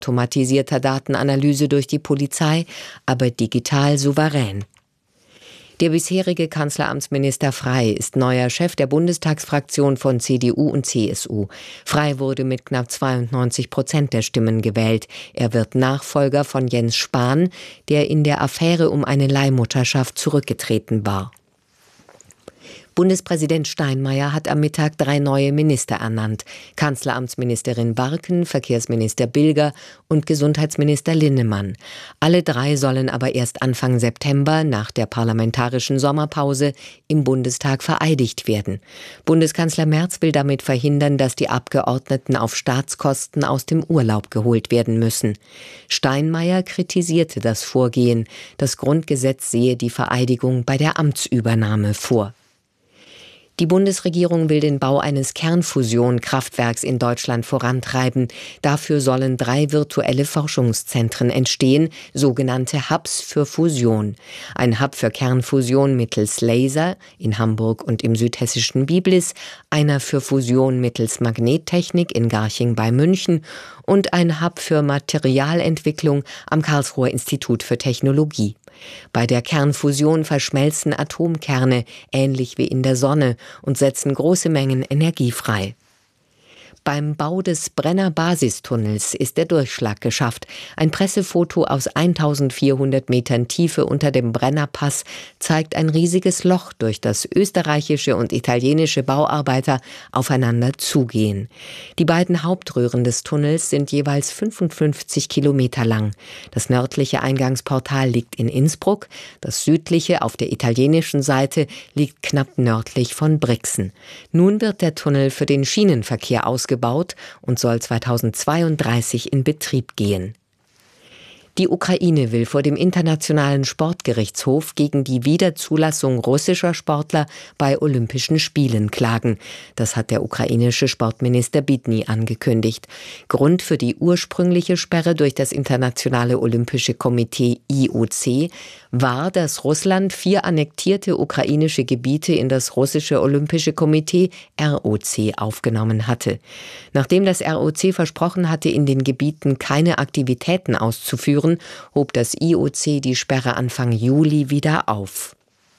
automatisierter Datenanalyse durch die Polizei, aber digital souverän. Der bisherige Kanzleramtsminister Frey ist neuer Chef der Bundestagsfraktion von CDU und CSU. Frey wurde mit knapp 92% der Stimmen gewählt. Er wird Nachfolger von Jens Spahn, der in der Affäre um eine Leihmutterschaft zurückgetreten war. Bundespräsident Steinmeier hat am Mittag 3 neue Minister ernannt. Kanzleramtsministerin Barken, Verkehrsminister Bilger und Gesundheitsminister Linnemann. Alle 3 sollen aber erst Anfang September nach der parlamentarischen Sommerpause im Bundestag vereidigt werden. Bundeskanzler Merz will damit verhindern, dass die Abgeordneten auf Staatskosten aus dem Urlaub geholt werden müssen. Steinmeier kritisierte das Vorgehen. Das Grundgesetz sehe die Vereidigung bei der Amtsübernahme vor. Die Bundesregierung will den Bau eines Kernfusion-Kraftwerks in Deutschland vorantreiben. Dafür sollen 3 virtuelle Forschungszentren entstehen, sogenannte Hubs für Fusion. Ein Hub für Kernfusion mittels Laser in Hamburg und im südhessischen Biblis, einer für Fusion mittels Magnettechnik in Garching bei München und ein Hub für Materialentwicklung am Karlsruher Institut für Technologie. Bei der Kernfusion verschmelzen Atomkerne, ähnlich wie in der Sonne, und setzen große Mengen Energie frei. Beim Bau des Brenner-Basistunnels ist der Durchschlag geschafft. Ein Pressefoto aus 1400 Metern Tiefe unter dem Brennerpass zeigt ein riesiges Loch, durch das österreichische und italienische Bauarbeiter aufeinander zugehen. Die beiden Hauptröhren des Tunnels sind jeweils 55 Kilometer lang. Das nördliche Eingangsportal liegt in Innsbruck, das südliche auf der italienischen Seite liegt knapp nördlich von Brixen. Nun wird der Tunnel für den Schienenverkehr ausgebaut und soll 2032 in Betrieb gehen. Die Ukraine will vor dem Internationalen Sportgerichtshof gegen die Wiederzulassung russischer Sportler bei Olympischen Spielen klagen. Das hat der ukrainische Sportminister Bidny angekündigt. Grund für die ursprüngliche Sperre durch das Internationale Olympische Komitee IOC war, dass Russland 4 annektierte ukrainische Gebiete in das russische Olympische Komitee ROC aufgenommen hatte. Nachdem das ROC versprochen hatte, in den Gebieten keine Aktivitäten auszuführen, hob das IOC die Sperre Anfang Juli wieder auf.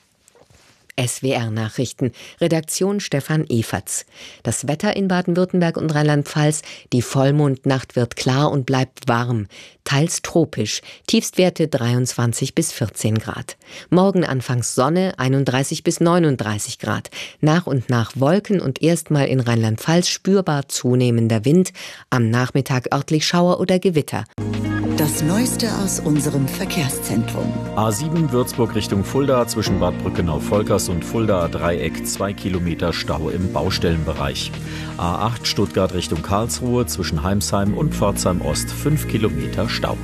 SWR-Nachrichten, Redaktion Stefan Eferts. Das Wetter in Baden-Württemberg und Rheinland-Pfalz: Die Vollmondnacht wird klar und bleibt warm, teils tropisch, Tiefstwerte 23 bis 14 Grad. Morgen anfangs Sonne, 31 bis 39 Grad. Nach und nach Wolken und erstmal in Rheinland-Pfalz spürbar zunehmender Wind, am Nachmittag örtlich Schauer oder Gewitter. Das Neueste aus unserem Verkehrszentrum. A7 Würzburg Richtung Fulda, zwischen Bad Brückenau-Volkers und Fulda-Dreieck 2 Kilometer Stau im Baustellenbereich. A8 Stuttgart Richtung Karlsruhe, zwischen Heimsheim und Pforzheim Ost 5 Kilometer Stau.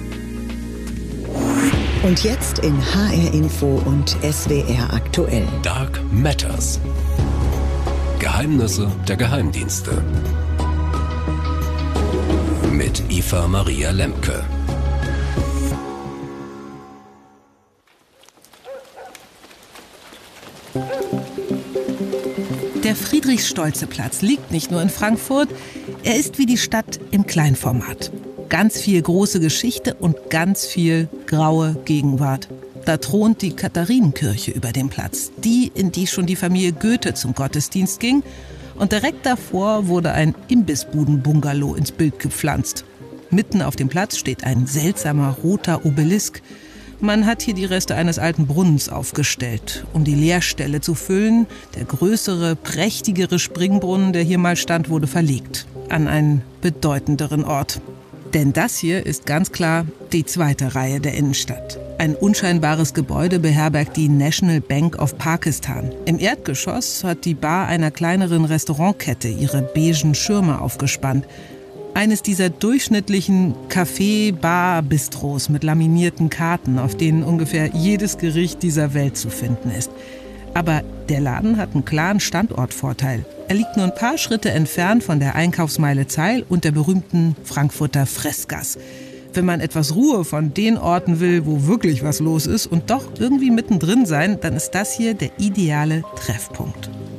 Und jetzt in HR Info und SWR aktuell. Dark Matters. Geheimnisse der Geheimdienste. Mit Eva Maria Lemke. Der Friedrich-Stoltze-Platz liegt nicht nur in Frankfurt, er ist wie die Stadt im Kleinformat. Ganz viel große Geschichte und ganz viel graue Gegenwart. Da thront die Katharinenkirche über dem Platz, die, in die schon die Familie Goethe zum Gottesdienst ging. Und direkt davor wurde ein Imbissbuden-Bungalow ins Bild gepflanzt. Mitten auf dem Platz steht ein seltsamer roter Obelisk. Man hat hier die Reste eines alten Brunnens aufgestellt, um die Leerstelle zu füllen. Der größere, prächtigere Springbrunnen, der hier mal stand, wurde verlegt an einen bedeutenderen Ort. Denn das hier ist ganz klar die zweite Reihe der Innenstadt. Ein unscheinbares Gebäude beherbergt die National Bank of Pakistan. Im Erdgeschoss hat die Bar einer kleineren Restaurantkette ihre beigen Schirme aufgespannt. Eines dieser durchschnittlichen Café-Bar-Bistros mit laminierten Karten, auf denen ungefähr jedes Gericht dieser Welt zu finden ist. Aber der Laden hat einen klaren Standortvorteil. Er liegt nur ein paar Schritte entfernt von der Einkaufsmeile Zeil und der berühmten Frankfurter Fressgasse. Wenn man etwas Ruhe von den Orten will, wo wirklich was los ist und doch irgendwie mittendrin sein, dann ist das hier der ideale Treffpunkt.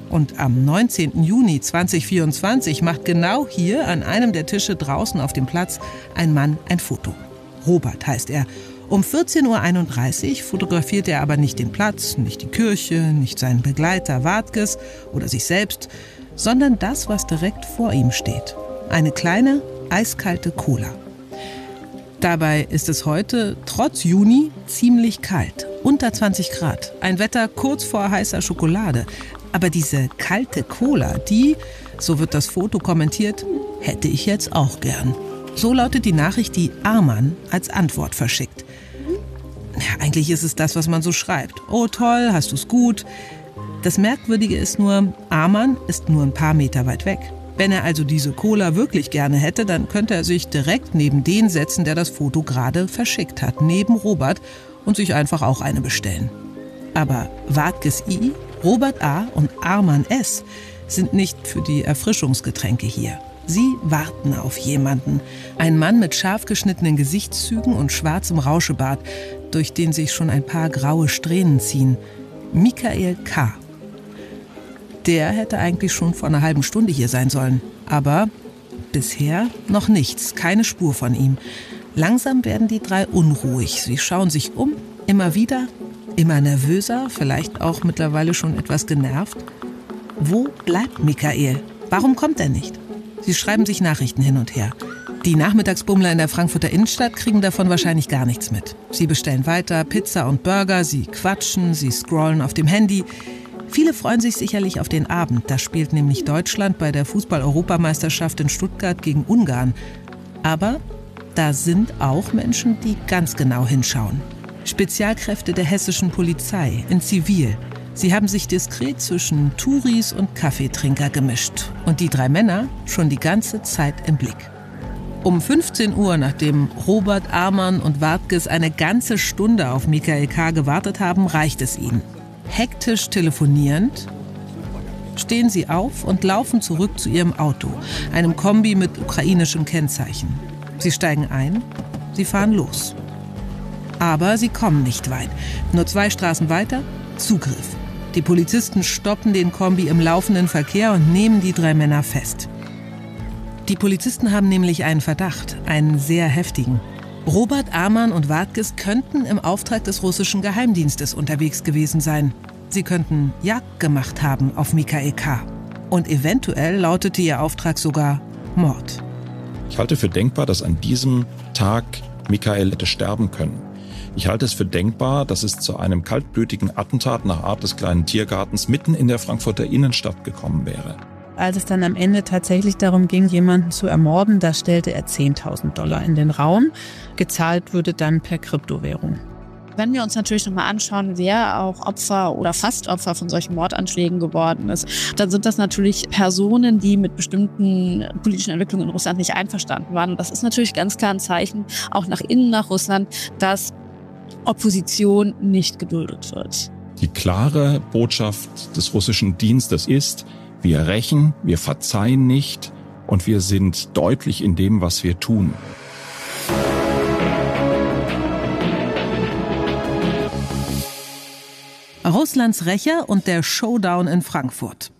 Und am 19. Juni 2024 macht genau hier an einem der Tische draußen auf dem Platz ein Mann ein Foto. Robert heißt er. Um 14.31 Uhr fotografiert er aber nicht den Platz, nicht die Kirche, nicht seinen Begleiter Wartges oder sich selbst, sondern das, was direkt vor ihm steht. Eine kleine, eiskalte Cola. Dabei ist es heute, trotz Juni, ziemlich kalt. Unter 20 Grad. Ein Wetter kurz vor heißer Schokolade. Aber diese kalte Cola, die, so wird das Foto kommentiert, hätte ich jetzt auch gern. So lautet die Nachricht, die Arman als Antwort verschickt. Ja, eigentlich ist es das, was man so schreibt. Oh toll, hast du's gut. Das Merkwürdige ist nur, Arman ist nur ein paar Meter weit weg. Wenn er also diese Cola wirklich gerne hätte, dann könnte er sich direkt neben den setzen, der das Foto gerade verschickt hat, neben Robert, und sich einfach auch eine bestellen. Aber Wartges I, Robert A. und Arman S. sind nicht für die Erfrischungsgetränke hier. Sie warten auf jemanden. Ein Mann mit scharf geschnittenen Gesichtszügen und schwarzem Rauschebart, durch den sich schon ein paar graue Strähnen ziehen. Michael K. Der hätte eigentlich schon vor einer halben Stunde hier sein sollen. Aber bisher noch nichts, keine Spur von ihm. Langsam werden die drei unruhig. Sie schauen sich um, immer wieder, immer nervöser, vielleicht auch mittlerweile schon etwas genervt. Wo bleibt Michael? Warum kommt er nicht? Sie schreiben sich Nachrichten hin und her. Die Nachmittagsbummler in der Frankfurter Innenstadt kriegen davon wahrscheinlich gar nichts mit. Sie bestellen weiter Pizza und Burger, sie quatschen, sie scrollen auf dem Handy. Viele freuen sich sicherlich auf den Abend. Da spielt nämlich Deutschland bei der Fußball-Europameisterschaft in Stuttgart gegen Ungarn. Aber da sind auch Menschen, die ganz genau hinschauen. Spezialkräfte der hessischen Polizei in Zivil. Sie haben sich diskret zwischen Touris und Kaffeetrinker gemischt. Und die drei Männer schon die ganze Zeit im Blick. Um 15 Uhr, nachdem Robert, Arman und Wartges eine ganze Stunde auf Michael K. gewartet haben, reicht es ihnen. Hektisch telefonierend stehen sie auf und laufen zurück zu ihrem Auto, einem Kombi mit ukrainischem Kennzeichen. Sie steigen ein, sie fahren los. Aber sie kommen nicht weit. Nur 2 Straßen weiter, Zugriff. Die Polizisten stoppen den Kombi im laufenden Verkehr und nehmen die 3 Männer fest. Die Polizisten haben nämlich einen Verdacht, einen sehr heftigen. Robert, Arman und Wartges könnten im Auftrag des russischen Geheimdienstes unterwegs gewesen sein. Sie könnten Jagd gemacht haben auf Michael K. Und eventuell lautete ihr Auftrag sogar Mord. Ich halte für denkbar, dass an diesem Tag Michael hätte sterben können. Ich halte es für denkbar, dass es zu einem kaltblütigen Attentat nach Art des kleinen Tiergartens mitten in der Frankfurter Innenstadt gekommen wäre. Als es dann am Ende tatsächlich darum ging, jemanden zu ermorden, da stellte er $10.000 in den Raum. Gezahlt würde dann per Kryptowährung. Wenn wir uns natürlich nochmal anschauen, wer auch Opfer oder fast Opfer von solchen Mordanschlägen geworden ist, dann sind das natürlich Personen, die mit bestimmten politischen Entwicklungen in Russland nicht einverstanden waren. Und das ist natürlich ganz klar ein Zeichen, auch nach innen, nach Russland, dass Opposition nicht geduldet wird. Die klare Botschaft des russischen Dienstes ist: Wir rächen, wir verzeihen nicht und wir sind deutlich in dem, was wir tun. Russlands Rächer und der Showdown in Frankfurt.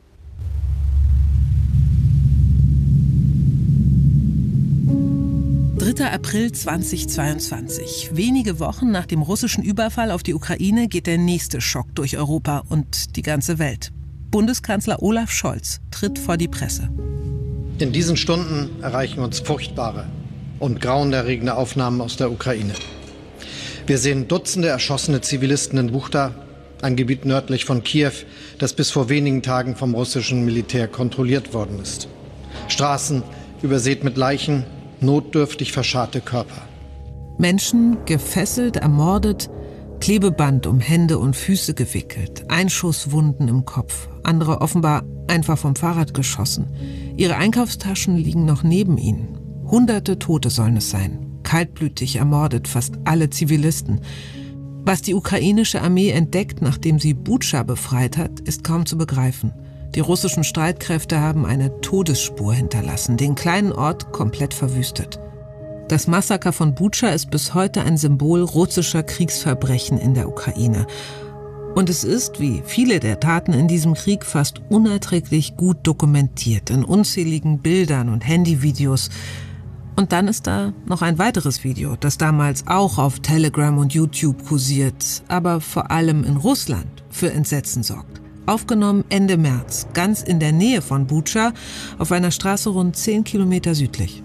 April 2022. Wenige Wochen nach dem russischen Überfall auf die Ukraine geht der nächste Schock durch Europa und die ganze Welt. Bundeskanzler Olaf Scholz tritt vor die Presse. In diesen Stunden erreichen uns furchtbare und grauenerregende Aufnahmen aus der Ukraine. Wir sehen Dutzende erschossene Zivilisten in Buchta, ein Gebiet nördlich von Kiew, das bis vor wenigen Tagen vom russischen Militär kontrolliert worden ist. Straßen übersät mit Leichen, notdürftig verscharrte Körper. Menschen gefesselt, ermordet, Klebeband um Hände und Füße gewickelt, Einschusswunden im Kopf, andere offenbar einfach vom Fahrrad geschossen. Ihre Einkaufstaschen liegen noch neben ihnen. Hunderte Tote sollen es sein, kaltblütig ermordet, fast alle Zivilisten. Was die ukrainische Armee entdeckt, nachdem sie Butscha befreit hat, ist kaum zu begreifen. Die russischen Streitkräfte haben eine Todesspur hinterlassen, den kleinen Ort komplett verwüstet. Das Massaker von Butscha ist bis heute ein Symbol russischer Kriegsverbrechen in der Ukraine. Und es ist, wie viele der Taten in diesem Krieg, fast unerträglich gut dokumentiert in unzähligen Bildern und Handyvideos. Und dann ist da noch ein weiteres Video, das damals auch auf Telegram und YouTube kursiert, aber vor allem in Russland für Entsetzen sorgt. Aufgenommen Ende März, ganz in der Nähe von Butscha, auf einer Straße rund 10 Kilometer südlich.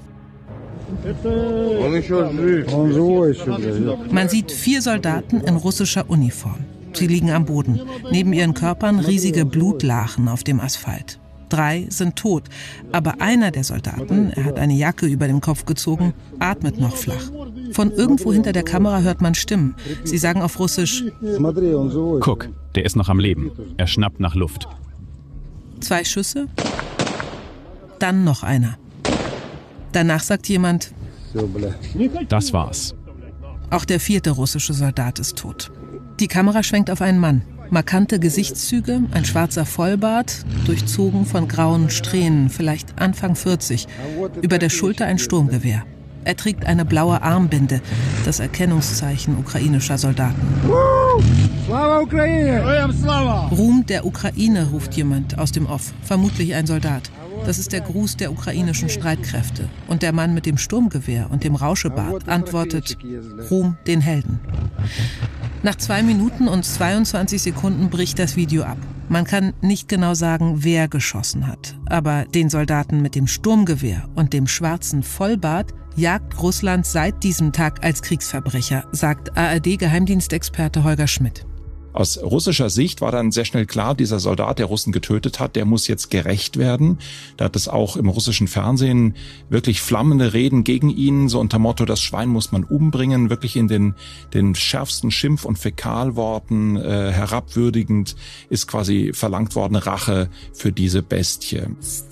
Man sieht 4 Soldaten in russischer Uniform. Sie liegen am Boden. Neben ihren Körpern riesige Blutlachen auf dem Asphalt. 3 sind tot. Aber einer der Soldaten, er hat eine Jacke über dem Kopf gezogen, atmet noch flach. Von irgendwo hinter der Kamera hört man Stimmen. Sie sagen auf Russisch: Guck, der ist noch am Leben. Er schnappt nach Luft. 2 Schüsse. Dann noch einer. Danach sagt jemand: Das war's. Auch der 4. russische Soldat ist tot. Die Kamera schwenkt auf einen Mann. Markante Gesichtszüge, ein schwarzer Vollbart, durchzogen von grauen Strähnen, vielleicht Anfang 40. Über der Schulter ein Sturmgewehr. Er trägt eine blaue Armbinde, das Erkennungszeichen ukrainischer Soldaten. Ruhm der Ukraine, ruft jemand aus dem Off, vermutlich ein Soldat. Das ist der Gruß der ukrainischen Streitkräfte. Und der Mann mit dem Sturmgewehr und dem Rauschebart antwortet: Ruhm den Helden. Nach 2 Minuten und 22 Sekunden bricht das Video ab. Man kann nicht genau sagen, wer geschossen hat. Aber den Soldaten mit dem Sturmgewehr und dem schwarzen Vollbart jagt Russland seit diesem Tag als Kriegsverbrecher, sagt ARD-Geheimdienstexperte Holger Schmidt. Aus russischer Sicht war dann sehr schnell klar, dieser Soldat, der Russen getötet hat, der muss jetzt gerächt werden. Da hat es auch im russischen Fernsehen wirklich flammende Reden gegen ihn, so unter Motto, das Schwein muss man umbringen, wirklich in den schärfsten Schimpf- und Fäkalworten herabwürdigend ist quasi verlangt worden, Rache für diese Bestie.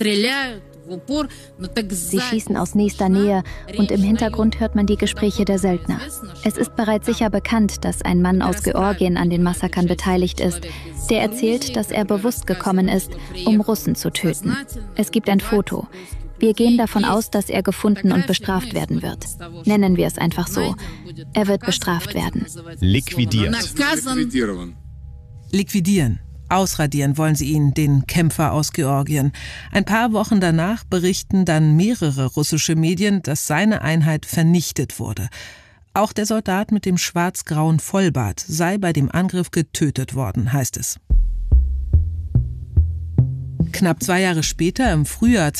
Sie schießen aus nächster Nähe und im Hintergrund hört man die Gespräche der Söldner. Es ist bereits sicher bekannt, dass ein Mann aus Georgien an den Massakern beteiligt ist. Der erzählt, dass er bewusst gekommen ist, um Russen zu töten. Es gibt ein Foto. Wir gehen davon aus, dass er gefunden und bestraft werden wird. Nennen wir es einfach so. Er wird bestraft werden. Liquidiert. Liquidieren. Ausradieren wollen sie ihn, den Kämpfer aus Georgien. Ein paar Wochen danach berichten dann mehrere russische Medien, dass seine Einheit vernichtet wurde. Auch der Soldat mit dem schwarz-grauen Vollbart sei bei dem Angriff getötet worden, heißt es. Knapp 2 Jahre später, im Frühjahr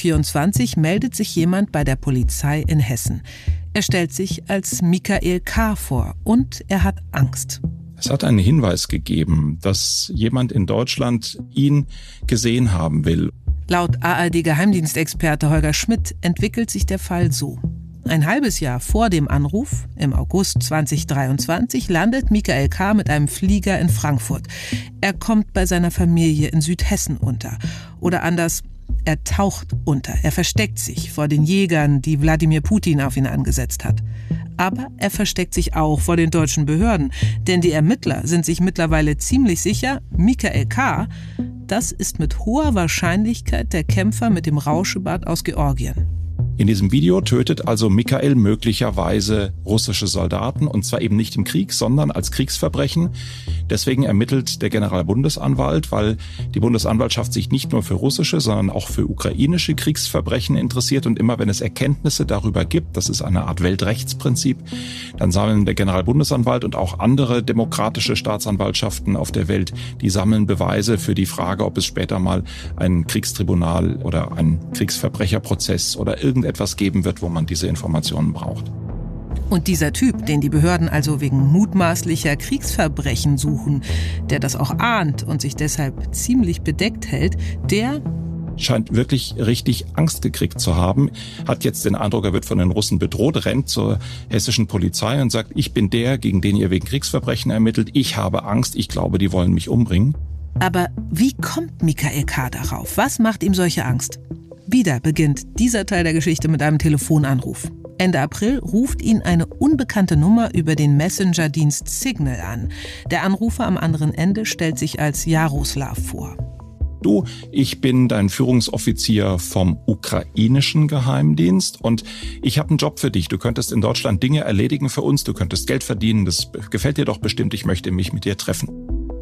2024, meldet sich jemand bei der Polizei in Hessen. Er stellt sich als Michael K. vor und er hat Angst. Es hat einen Hinweis gegeben, dass jemand in Deutschland ihn gesehen haben will. Laut ARD-Geheimdienstexperte Holger Schmidt entwickelt sich der Fall so. Ein halbes Jahr vor dem Anruf, im August 2023, landet Michael K. mit einem Flieger in Frankfurt. Er kommt bei seiner Familie in Südhessen unter. Oder anders, er taucht unter. Er versteckt sich vor den Jägern, die Wladimir Putin auf ihn angesetzt hat. Aber er versteckt sich auch vor den deutschen Behörden. Denn die Ermittler sind sich mittlerweile ziemlich sicher, Michael K., das ist mit hoher Wahrscheinlichkeit der Kämpfer mit dem Rauschebart aus Georgien. In diesem Video tötet also Michael möglicherweise russische Soldaten, und zwar eben nicht im Krieg, sondern als Kriegsverbrechen. Deswegen ermittelt der Generalbundesanwalt, weil die Bundesanwaltschaft sich nicht nur für russische, sondern auch für ukrainische Kriegsverbrechen interessiert. Und immer wenn es Erkenntnisse darüber gibt, das ist eine Art Weltrechtsprinzip, dann sammeln der Generalbundesanwalt und auch andere demokratische Staatsanwaltschaften auf der Welt, die sammeln Beweise für die Frage, ob es später mal ein Kriegstribunal oder einen Kriegsverbrecherprozess oder irgendetwas geben wird, wo man diese Informationen braucht. Und dieser Typ, den die Behörden also wegen mutmaßlicher Kriegsverbrechen suchen, der das auch ahnt und sich deshalb ziemlich bedeckt hält, der scheint wirklich richtig Angst gekriegt zu haben, hat jetzt den Eindruck, er wird von den Russen bedroht, rennt zur hessischen Polizei und sagt, ich bin der, gegen den ihr wegen Kriegsverbrechen ermittelt, ich habe Angst, ich glaube, die wollen mich umbringen. Aber wie kommt Michael K. darauf? Was macht ihm solche Angst? Wieder beginnt dieser Teil der Geschichte mit einem Telefonanruf. Ende April ruft ihn eine unbekannte Nummer über den Messenger-Dienst Signal an. Der Anrufer am anderen Ende stellt sich als Jaroslav vor. Du, ich bin dein Führungsoffizier vom ukrainischen Geheimdienst und ich habe einen Job für dich. Du könntest in Deutschland Dinge erledigen für uns, du könntest Geld verdienen, das gefällt dir doch bestimmt, ich möchte mich mit dir treffen.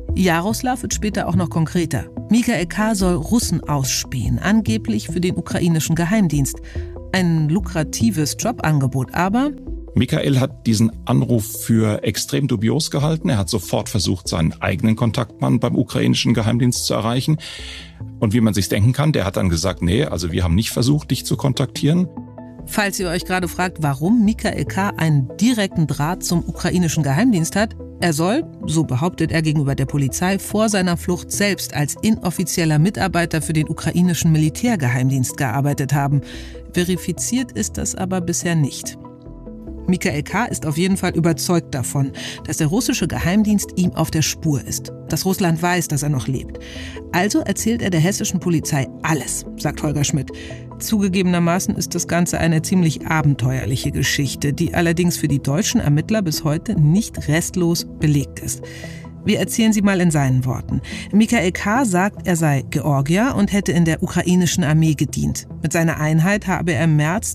Jaroslav wird später auch noch konkreter. Michael K. soll Russen ausspähen, angeblich für den ukrainischen Geheimdienst. Ein lukratives Jobangebot, aber Michael hat diesen Anruf für extrem dubios gehalten. Er hat sofort versucht, seinen eigenen Kontaktmann beim ukrainischen Geheimdienst zu erreichen. Und wie man sich denken kann, der hat dann gesagt, nee, also wir haben nicht versucht, dich zu kontaktieren. Falls ihr euch gerade fragt, warum Michael K. einen direkten Draht zum ukrainischen Geheimdienst hat, er soll, so behauptet er gegenüber der Polizei, vor seiner Flucht selbst als inoffizieller Mitarbeiter für den ukrainischen Militärgeheimdienst gearbeitet haben. Verifiziert ist das aber bisher nicht. Michael K. ist auf jeden Fall überzeugt davon, dass der russische Geheimdienst ihm auf der Spur ist, dass Russland weiß, dass er noch lebt. Also erzählt er der hessischen Polizei alles, sagt Holger Schmidt. Zugegebenermaßen ist das Ganze eine ziemlich abenteuerliche Geschichte, die allerdings für die deutschen Ermittler bis heute nicht restlos belegt ist. Wir erzählen sie mal in seinen Worten. Michael K. sagt, er sei Georgier und hätte in der ukrainischen Armee gedient. Mit seiner Einheit habe er im März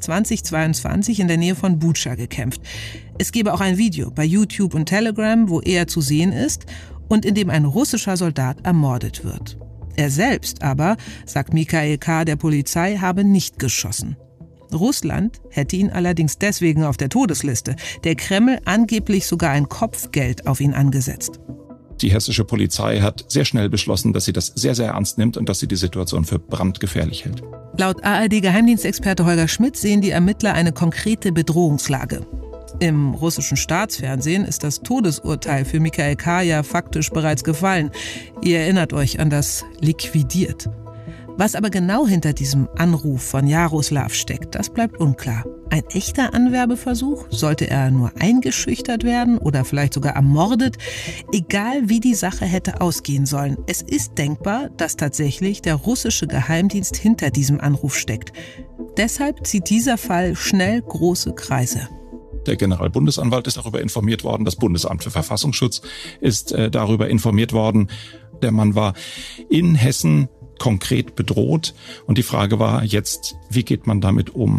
2022 in der Nähe von Butscha gekämpft. Es gebe auch ein Video bei YouTube und Telegram, wo er zu sehen ist und in dem ein russischer Soldat ermordet wird. Er selbst aber, sagt Michael K. der Polizei, habe nicht geschossen. Russland hätte ihn allerdings deswegen auf der Todesliste. Der Kreml angeblich sogar ein Kopfgeld auf ihn angesetzt. Die hessische Polizei hat sehr schnell beschlossen, dass sie das sehr, sehr ernst nimmt und dass sie die Situation für brandgefährlich hält. Laut ARD-Geheimdienstexperte Holger Schmidt sehen die Ermittler eine konkrete Bedrohungslage. Im russischen Staatsfernsehen ist das Todesurteil für Michael K. ja faktisch bereits gefallen. Ihr erinnert euch an das Liquidiert. Was aber genau hinter diesem Anruf von Jaroslav steckt, das bleibt unklar. Ein echter Anwerbeversuch? Sollte er nur eingeschüchtert werden oder vielleicht sogar ermordet? Egal wie die Sache hätte ausgehen sollen, es ist denkbar, dass tatsächlich der russische Geheimdienst hinter diesem Anruf steckt. Deshalb zieht dieser Fall schnell große Kreise. Der Generalbundesanwalt ist darüber informiert worden, das Bundesamt für Verfassungsschutz ist darüber informiert worden. Der Mann war in Hessen konkret bedroht und die Frage war jetzt, wie geht man damit um?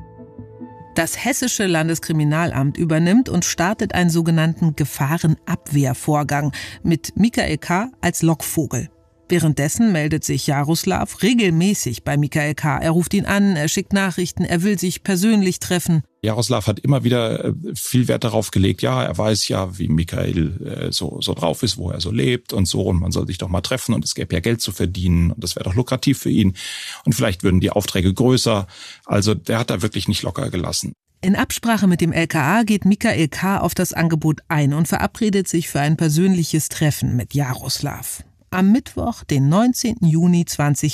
Das Hessische Landeskriminalamt übernimmt und startet einen sogenannten Gefahrenabwehrvorgang mit Michael K. als Lockvogel. Währenddessen meldet sich Jaroslav regelmäßig bei Michael K. Er ruft ihn an, er schickt Nachrichten, er will sich persönlich treffen. Jaroslav hat immer wieder viel Wert darauf gelegt, ja, er weiß ja, wie Michael so drauf ist, wo er so lebt und so, und man soll sich doch mal treffen und es gäbe ja Geld zu verdienen und das wäre doch lukrativ für ihn und vielleicht würden die Aufträge größer. Also der hat da wirklich nicht locker gelassen. In Absprache mit dem LKA geht Michael K. auf das Angebot ein und verabredet sich für ein persönliches Treffen mit Jaroslav. Am Mittwoch, den 19. Juni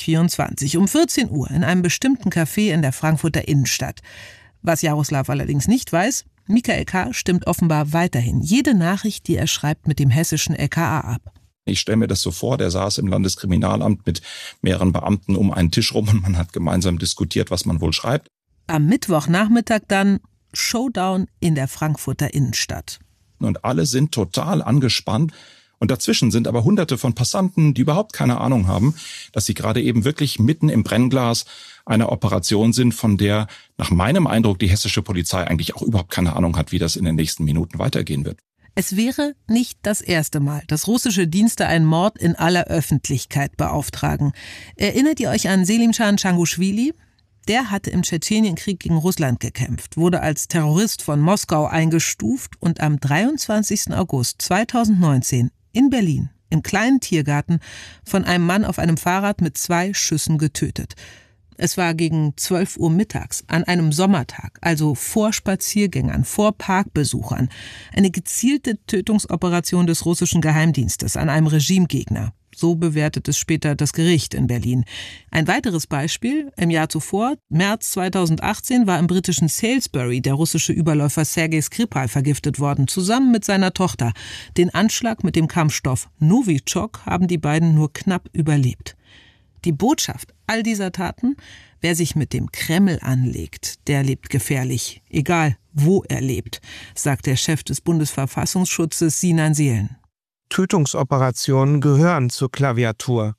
2024 um 14 Uhr in einem bestimmten Café in der Frankfurter Innenstadt. Was Jaroslav allerdings nicht weiß, Michael K. stimmt offenbar weiterhin jede Nachricht, die er schreibt, mit dem hessischen LKA ab. Ich stelle mir das so vor, der saß im Landeskriminalamt mit mehreren Beamten um einen Tisch rum und man hat gemeinsam diskutiert, was man wohl schreibt. Am Mittwochnachmittag dann Showdown in der Frankfurter Innenstadt. Und alle sind total angespannt. Und dazwischen sind aber Hunderte von Passanten, die überhaupt keine Ahnung haben, dass sie gerade eben wirklich mitten im Brennglas einer Operation sind, von der nach meinem Eindruck die hessische Polizei eigentlich auch überhaupt keine Ahnung hat, wie das in den nächsten Minuten weitergehen wird. Es wäre nicht das erste Mal, dass russische Dienste einen Mord in aller Öffentlichkeit beauftragen. Erinnert ihr euch an Selimschan Tschaanguschwili? Der hatte im Tschetschenienkrieg gegen Russland gekämpft, wurde als Terrorist von Moskau eingestuft und am 23. August 2019 in Berlin, im kleinen Tiergarten, von einem Mann auf einem Fahrrad mit 2 Schüssen getötet. Es war gegen 12 Uhr mittags, an einem Sommertag, also vor Spaziergängern, vor Parkbesuchern. Eine gezielte Tötungsoperation des russischen Geheimdienstes an einem Regimegegner. So bewertet es später das Gericht in Berlin. Ein weiteres Beispiel: Im Jahr zuvor, März 2018, war im britischen Salisbury der russische Überläufer Sergei Skripal vergiftet worden, zusammen mit seiner Tochter. Den Anschlag mit dem Kampfstoff Novichok haben die beiden nur knapp überlebt. Die Botschaft all dieser Taten: Wer sich mit dem Kreml anlegt, der lebt gefährlich, egal wo er lebt, sagt der Chef des Bundesverfassungsschutzes Sinan Seelen. Tötungsoperationen gehören zur Klaviatur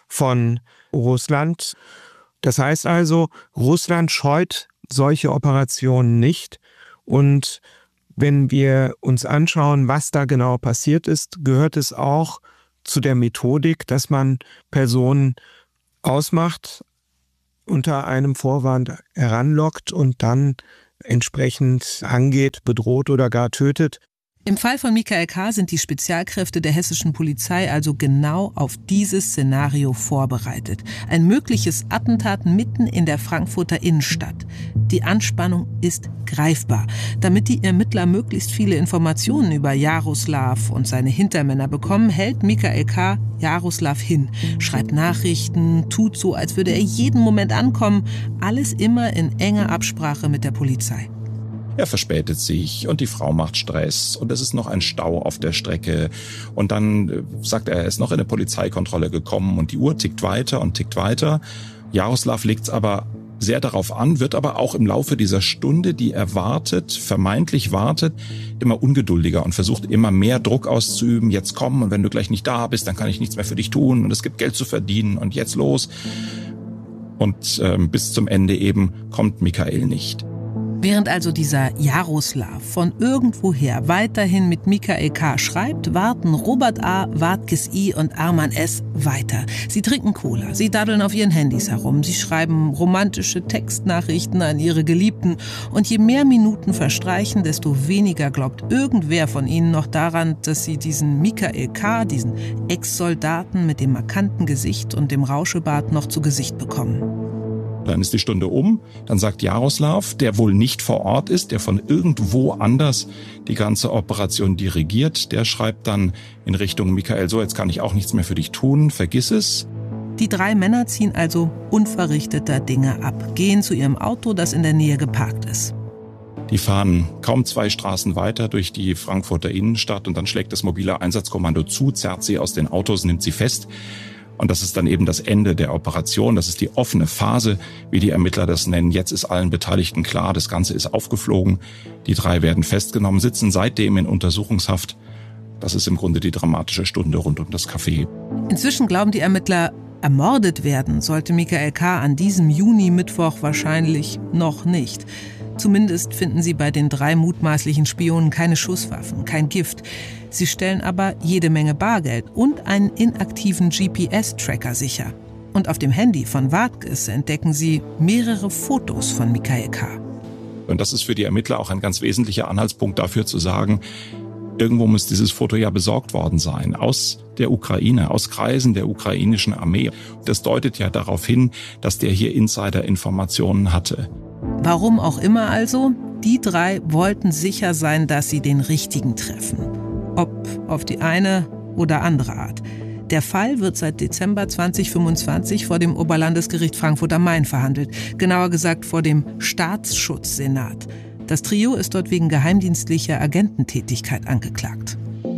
von Russland. Das heißt also, Russland scheut solche Operationen nicht. Und wenn wir uns anschauen, was da genau passiert ist, gehört es auch zu der Methodik, dass man Personen ausmacht, unter einem Vorwand heranlockt und dann entsprechend angeht, bedroht oder gar tötet. Im Fall von Michael K. sind die Spezialkräfte der hessischen Polizei also genau auf dieses Szenario vorbereitet. Ein mögliches Attentat mitten in der Frankfurter Innenstadt. Die Anspannung ist greifbar. Damit die Ermittler möglichst viele Informationen über Jaroslav und seine Hintermänner bekommen, hält Michael K. Jaroslav hin, schreibt Nachrichten, tut so, als würde er jeden Moment ankommen. Alles immer in enger Absprache mit der Polizei. Er verspätet sich und die Frau macht Stress und es ist noch ein Stau auf der Strecke. Und dann sagt er ist noch in eine Polizeikontrolle gekommen und die Uhr tickt weiter und tickt weiter. Jaroslav legt es aber sehr darauf an, wird aber auch im Laufe dieser Stunde, die er wartet, vermeintlich wartet, immer ungeduldiger und versucht immer mehr Druck auszuüben. Jetzt komm, und wenn du gleich nicht da bist, dann kann ich nichts mehr für dich tun und es gibt Geld zu verdienen und jetzt los. Und bis zum Ende eben kommt Michael nicht. Während also dieser Jaroslav von irgendwoher weiterhin mit Michael K. schreibt, warten Robert A., Wartkes I. und Arman S. weiter. Sie trinken Cola, sie daddeln auf ihren Handys herum, sie schreiben romantische Textnachrichten an ihre Geliebten. Und je mehr Minuten verstreichen, desto weniger glaubt irgendwer von ihnen noch daran, dass sie diesen Michael K., diesen Ex-Soldaten mit dem markanten Gesicht und dem Rauschebart noch zu Gesicht bekommen. Dann ist die Stunde um, dann sagt Jaroslav, der wohl nicht vor Ort ist, der von irgendwo anders die ganze Operation dirigiert, der schreibt dann in Richtung Michael, so jetzt kann ich auch nichts mehr für dich tun, vergiss es. Die 3 Männer ziehen also unverrichteter Dinge ab, gehen zu ihrem Auto, das in der Nähe geparkt ist. Die fahren kaum 2 Straßen weiter durch die Frankfurter Innenstadt und dann schlägt das mobile Einsatzkommando zu, zerrt sie aus den Autos, nimmt sie fest. Und das ist dann eben das Ende der Operation. Das ist die offene Phase, wie die Ermittler das nennen. Jetzt ist allen Beteiligten klar, das Ganze ist aufgeflogen. Die 3 werden festgenommen, sitzen seitdem in Untersuchungshaft. Das ist im Grunde die dramatische Stunde rund um das Café. Inzwischen glauben die Ermittler, ermordet werden sollte Michael K. an diesem Juni-Mittwoch wahrscheinlich noch nicht. Zumindest finden sie bei den 3 mutmaßlichen Spionen keine Schusswaffen, kein Gift. Sie stellen aber jede Menge Bargeld und einen inaktiven GPS-Tracker sicher. Und auf dem Handy von Wartkes entdecken sie mehrere Fotos von Michael K. Und das ist für die Ermittler auch ein ganz wesentlicher Anhaltspunkt dafür zu sagen, irgendwo muss dieses Foto ja besorgt worden sein, aus der Ukraine, aus Kreisen der ukrainischen Armee. Das deutet ja darauf hin, dass der hier Insider-Informationen hatte. Warum auch immer also, die 3 wollten sicher sein, dass sie den Richtigen treffen. Ob auf die eine oder andere Art. Der Fall wird seit Dezember 2025 vor dem Oberlandesgericht Frankfurt am Main verhandelt. Genauer gesagt vor dem Staatsschutzsenat. Das Trio ist dort wegen geheimdienstlicher Agententätigkeit angeklagt.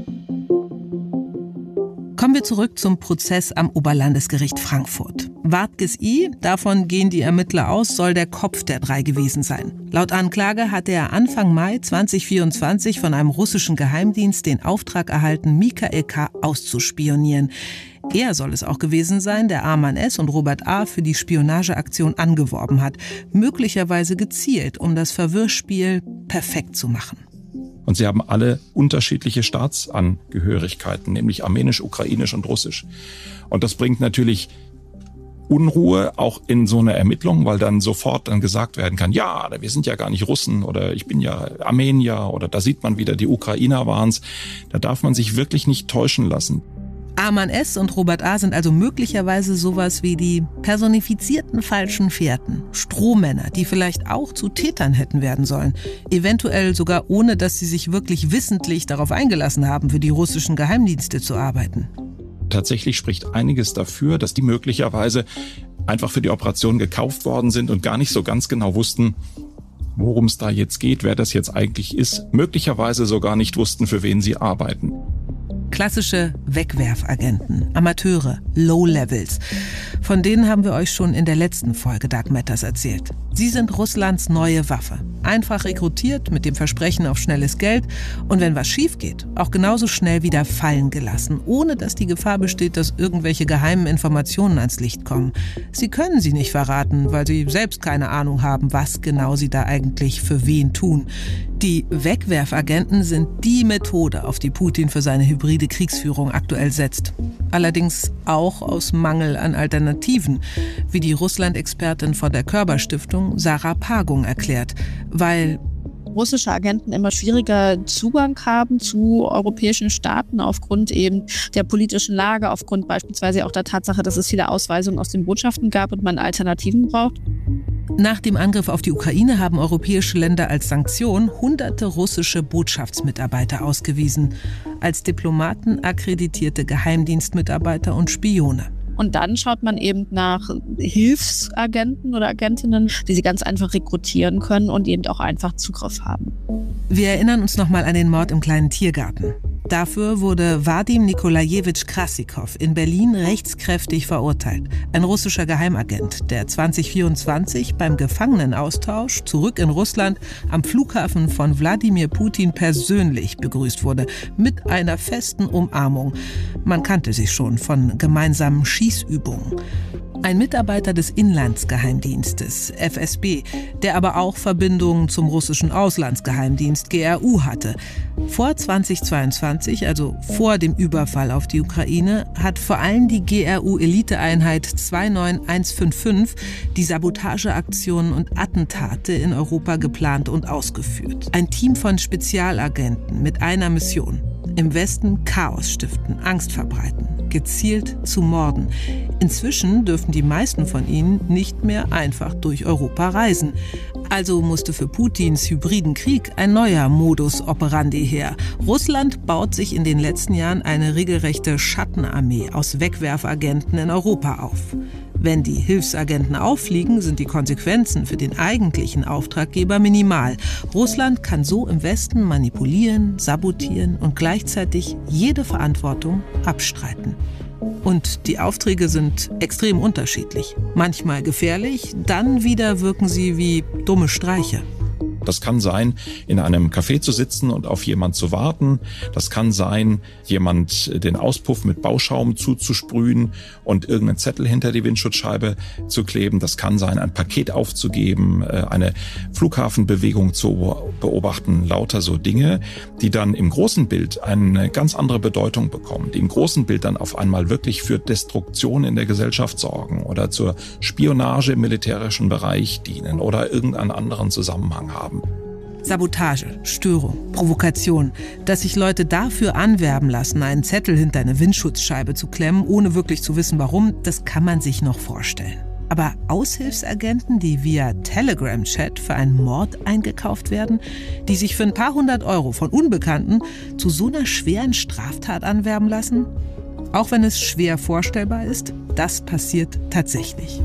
Kommen wir zurück zum Prozess am Oberlandesgericht Frankfurt. Wartkes I., davon gehen die Ermittler aus, soll der Kopf der 3 gewesen sein. Laut Anklage hatte er Anfang Mai 2024 von einem russischen Geheimdienst den Auftrag erhalten, Michael K. auszuspionieren. Er soll es auch gewesen sein, der Arman S. und Robert A. für die Spionageaktion angeworben hat. Möglicherweise gezielt, um das Verwirrspiel perfekt zu machen. Und sie haben alle unterschiedliche Staatsangehörigkeiten, nämlich armenisch, ukrainisch und russisch. Und das bringt natürlich Unruhe auch in so eine Ermittlung, weil dann sofort dann gesagt werden kann, ja, wir sind ja gar nicht Russen oder ich bin ja Armenier oder da sieht man wieder, die Ukrainer waren's. Da darf man sich wirklich nicht täuschen lassen. Arman S. und Robert A. sind also möglicherweise sowas wie die personifizierten falschen Fährten. Strohmänner, die vielleicht auch zu Tätern hätten werden sollen. Eventuell sogar ohne, dass sie sich wirklich wissentlich darauf eingelassen haben, für die russischen Geheimdienste zu arbeiten. Tatsächlich spricht einiges dafür, dass die möglicherweise einfach für die Operation gekauft worden sind und gar nicht so ganz genau wussten, worum es da jetzt geht, wer das jetzt eigentlich ist. Möglicherweise sogar nicht wussten, für wen sie arbeiten. Klassische Wegwerfagenten, Amateure, Low-Levels. Von denen haben wir euch schon in der letzten Folge Dark Matters erzählt. Sie sind Russlands neue Waffe. Einfach rekrutiert mit dem Versprechen auf schnelles Geld und wenn was schief geht, auch genauso schnell wieder fallen gelassen, ohne dass die Gefahr besteht, dass irgendwelche geheimen Informationen ans Licht kommen. Sie können sie nicht verraten, weil sie selbst keine Ahnung haben, was genau sie da eigentlich für wen tun. Die Wegwerfagenten sind die Methode, auf die Putin für seine hybride Kriegsführung aktuell setzt. Allerdings auch aus Mangel an Alternativen, wie die Russland-Expertin von der Körber-Stiftung Sarah Pagung erklärt, weil russische Agenten immer schwieriger Zugang haben zu europäischen Staaten aufgrund eben der politischen Lage, aufgrund beispielsweise auch der Tatsache, dass es viele Ausweisungen aus den Botschaften gab und man Alternativen braucht. Nach dem Angriff auf die Ukraine haben europäische Länder als Sanktion hunderte russische Botschaftsmitarbeiter ausgewiesen, als Diplomaten akkreditierte Geheimdienstmitarbeiter und Spione. Und dann schaut man eben nach Hilfsagenten oder Agentinnen, die sie ganz einfach rekrutieren können und eben auch einfach Zugriff haben. Wir erinnern uns nochmal an den Mord im kleinen Tiergarten. Dafür wurde Wadim Nikolajewitsch Krassikow in Berlin rechtskräftig verurteilt. Ein russischer Geheimagent, der 2024 beim Gefangenenaustausch zurück in Russland am Flughafen von Wladimir Putin persönlich begrüßt wurde, mit einer festen Umarmung. Man kannte sich schon von gemeinsamen Schießübungen. Ein Mitarbeiter des Inlandsgeheimdienstes, FSB, der aber auch Verbindungen zum russischen Auslandsgeheimdienst, GRU, hatte. Vor 2022, also vor dem Überfall auf die Ukraine, hat vor allem die GRU-Eliteeinheit 29155 die Sabotageaktionen und Attentate in Europa geplant und ausgeführt. Ein Team von Spezialagenten mit einer Mission: im Westen Chaos stiften, Angst verbreiten, gezielt zu morden. Inzwischen dürfen die meisten von ihnen nicht mehr einfach durch Europa reisen. Also musste für Putins hybriden Krieg ein neuer Modus operandi her. Russland baut sich in den letzten Jahren eine regelrechte Schattenarmee aus Wegwerfagenten in Europa auf. Wenn die Hilfsagenten auffliegen, sind die Konsequenzen für den eigentlichen Auftraggeber minimal. Russland kann so im Westen manipulieren, sabotieren und gleichzeitig jede Verantwortung abstreiten. Und die Aufträge sind extrem unterschiedlich. Manchmal gefährlich, dann wieder wirken sie wie dumme Streiche. Das kann sein, in einem Café zu sitzen und auf jemand zu warten. Das kann sein, jemand den Auspuff mit Bauschaum zuzusprühen und irgendeinen Zettel hinter die Windschutzscheibe zu kleben. Das kann sein, ein Paket aufzugeben, eine Flughafenbewegung zu beobachten. Lauter so Dinge, die dann im großen Bild eine ganz andere Bedeutung bekommen, die im großen Bild dann auf einmal wirklich für Destruktion in der Gesellschaft sorgen oder zur Spionage im militärischen Bereich dienen oder irgendeinen anderen Zusammenhang haben. Sabotage, Störung, Provokation, dass sich Leute dafür anwerben lassen, einen Zettel hinter eine Windschutzscheibe zu klemmen, ohne wirklich zu wissen warum, das kann man sich noch vorstellen. Aber Aushilfsagenten, die via Telegram-Chat für einen Mord eingekauft werden, die sich für ein paar hundert Euro von Unbekannten zu so einer schweren Straftat anwerben lassen? Auch wenn es schwer vorstellbar ist, das passiert tatsächlich.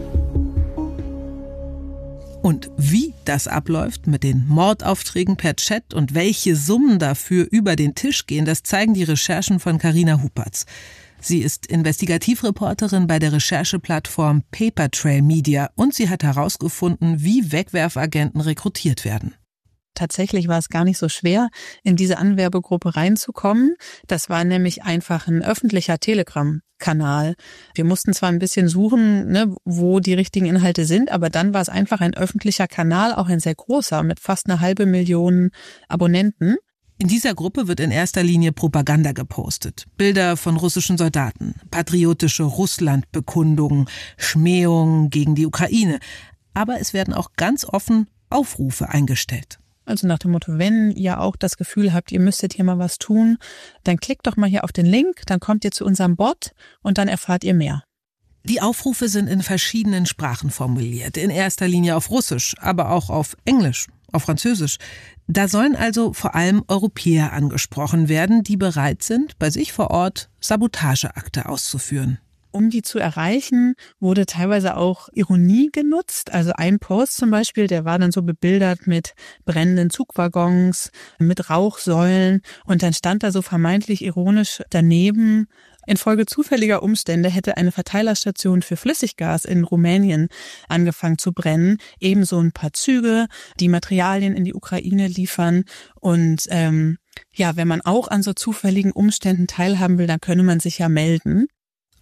Und wie das abläuft mit den Mordaufträgen per Chat und welche Summen dafür über den Tisch gehen, das zeigen die Recherchen von Carina Huppertz. Sie ist Investigativreporterin bei der Rechercheplattform Paper Trail Media und sie hat herausgefunden, wie Wegwerfagenten rekrutiert werden. Tatsächlich war es gar nicht so schwer, in diese Anwerbegruppe reinzukommen. Das war nämlich einfach ein öffentlicher Telegram-Kanal. Wir mussten zwar ein bisschen suchen, wo die richtigen Inhalte sind, aber dann war es einfach ein öffentlicher Kanal, auch ein sehr großer, mit fast 500.000 Abonnenten. In dieser Gruppe wird in erster Linie Propaganda gepostet. Bilder von russischen Soldaten, patriotische Russlandbekundungen, Schmähungen gegen die Ukraine. Aber es werden auch ganz offen Aufrufe eingestellt. Also nach dem Motto, wenn ihr auch das Gefühl habt, ihr müsstet hier mal was tun, dann klickt doch mal hier auf den Link, dann kommt ihr zu unserem Bot und dann erfahrt ihr mehr. Die Aufrufe sind in verschiedenen Sprachen formuliert, in erster Linie auf Russisch, aber auch auf Englisch, auf Französisch. Da sollen also vor allem Europäer angesprochen werden, die bereit sind, bei sich vor Ort Sabotageakte auszuführen. Um die zu erreichen, wurde teilweise auch Ironie genutzt. Also ein Post zum Beispiel, der war dann so bebildert mit brennenden Zugwaggons, mit Rauchsäulen und dann stand da so vermeintlich ironisch daneben: Infolge zufälliger Umstände hätte eine Verteilerstation für Flüssiggas in Rumänien angefangen zu brennen. Ebenso ein paar Züge, die Materialien in die Ukraine liefern. Und wenn man auch an so zufälligen Umständen teilhaben will, dann könne man sich ja melden.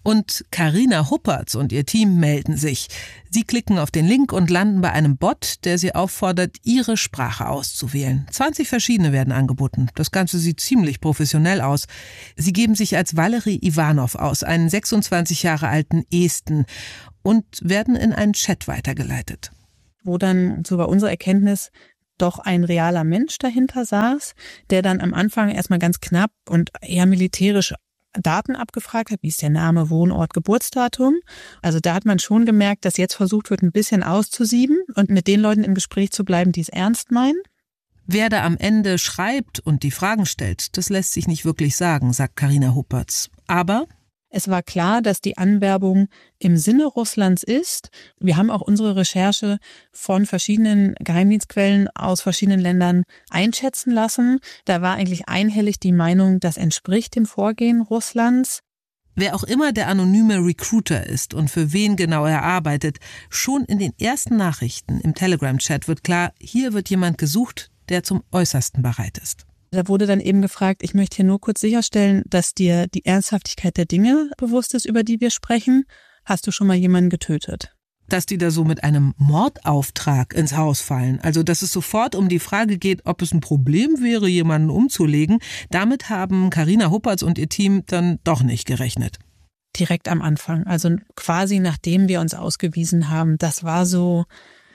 Und Carina Huppertz und ihr Team melden sich. Sie klicken auf den Link und landen bei einem Bot, der sie auffordert, ihre Sprache auszuwählen. 20 verschiedene werden angeboten. Das Ganze sieht ziemlich professionell aus. Sie geben sich als Valerie Ivanov aus, einen 26 Jahre alten Esten, und werden in einen Chat weitergeleitet. Wo dann, so war unsere Erkenntnis, doch ein realer Mensch dahinter saß, der dann am Anfang erstmal ganz knapp und eher militärisch Daten abgefragt hat, wie ist der Name, Wohnort, Geburtsdatum. Also da hat man schon gemerkt, dass jetzt versucht wird, ein bisschen auszusieben und mit den Leuten im Gespräch zu bleiben, die es ernst meinen. Wer da am Ende schreibt und die Fragen stellt, das lässt sich nicht wirklich sagen, sagt Carina Huppertz. Aber es war klar, dass die Anwerbung im Sinne Russlands ist. Wir haben auch unsere Recherche von verschiedenen Geheimdienstquellen aus verschiedenen Ländern einschätzen lassen. Da war eigentlich einhellig die Meinung, das entspricht dem Vorgehen Russlands. Wer auch immer der anonyme Recruiter ist und für wen genau er arbeitet, schon in den ersten Nachrichten im Telegram-Chat wird klar, hier wird jemand gesucht, der zum Äußersten bereit ist. Da wurde dann eben gefragt, ich möchte hier nur kurz sicherstellen, dass dir die Ernsthaftigkeit der Dinge bewusst ist, über die wir sprechen. Hast du schon mal jemanden getötet? Dass die da so mit einem Mordauftrag ins Haus fallen, also dass es sofort um die Frage geht, ob es ein Problem wäre, jemanden umzulegen, damit haben Carina Huppertz und ihr Team dann doch nicht gerechnet. Direkt am Anfang, also quasi nachdem wir uns ausgewiesen haben, das war so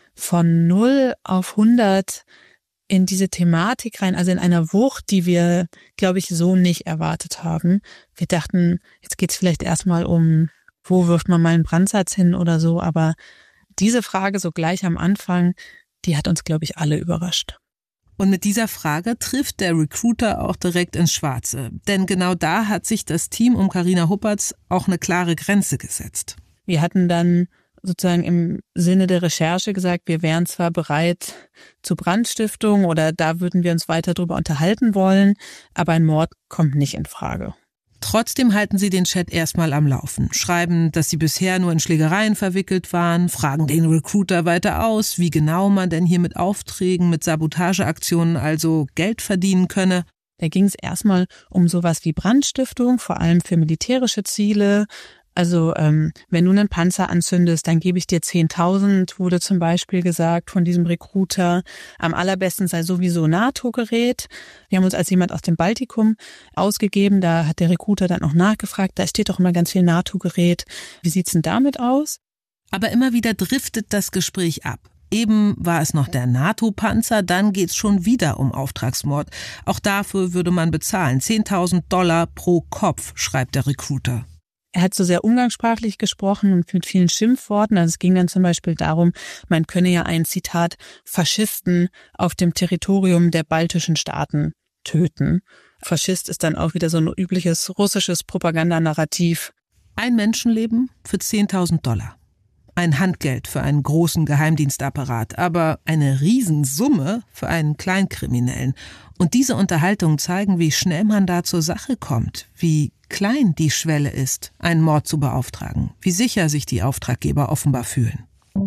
von 0 auf 100 in diese Thematik rein, also in einer Wucht, die wir, glaube ich, so nicht erwartet haben. Wir dachten, jetzt geht's vielleicht erstmal um, wo wirft man mal einen Brandsatz hin oder so, aber diese Frage so gleich am Anfang, die hat uns, glaube ich, alle überrascht. Und mit dieser Frage trifft der Recruiter auch direkt ins Schwarze, denn genau da hat sich das Team um Carina Huppertz auch eine klare Grenze gesetzt. Wir hatten dann sozusagen im Sinne der Recherche gesagt, wir wären zwar bereit zu Brandstiftung oder da würden wir uns weiter drüber unterhalten wollen, aber ein Mord kommt nicht in Frage. Trotzdem halten sie den Chat erstmal am Laufen, schreiben, dass sie bisher nur in Schlägereien verwickelt waren, fragen den Recruiter weiter aus, wie genau man denn hier mit Aufträgen, mit Sabotageaktionen also Geld verdienen könne. Da ging es erstmal um sowas wie Brandstiftung, vor allem für militärische Ziele. Also wenn du einen Panzer anzündest, dann gebe ich dir 10.000, wurde zum Beispiel gesagt von diesem Recruiter. Am allerbesten sei sowieso NATO-Gerät. Wir haben uns als jemand aus dem Baltikum ausgegeben, da hat der Recruiter dann auch nachgefragt, da steht doch immer ganz viel NATO-Gerät. Wie sieht's denn damit aus? Aber immer wieder driftet das Gespräch ab. Eben war es noch der NATO-Panzer, dann geht's schon wieder um Auftragsmord. Auch dafür würde man bezahlen. $10.000 pro Kopf, schreibt der Recruiter. Er hat so sehr umgangssprachlich gesprochen und mit vielen Schimpfworten. Also es ging dann zum Beispiel darum, man könne ja einen, Zitat, Faschisten auf dem Territorium der baltischen Staaten töten. Faschist ist dann auch wieder so ein übliches russisches Propagandanarrativ. Ein Menschenleben für $10.000. Ein Handgeld für einen großen Geheimdienstapparat, aber eine Riesensumme für einen Kleinkriminellen. Und diese Unterhaltungen zeigen, wie schnell man da zur Sache kommt, wie klein die Schwelle ist, einen Mord zu beauftragen, wie sicher sich die Auftraggeber offenbar fühlen.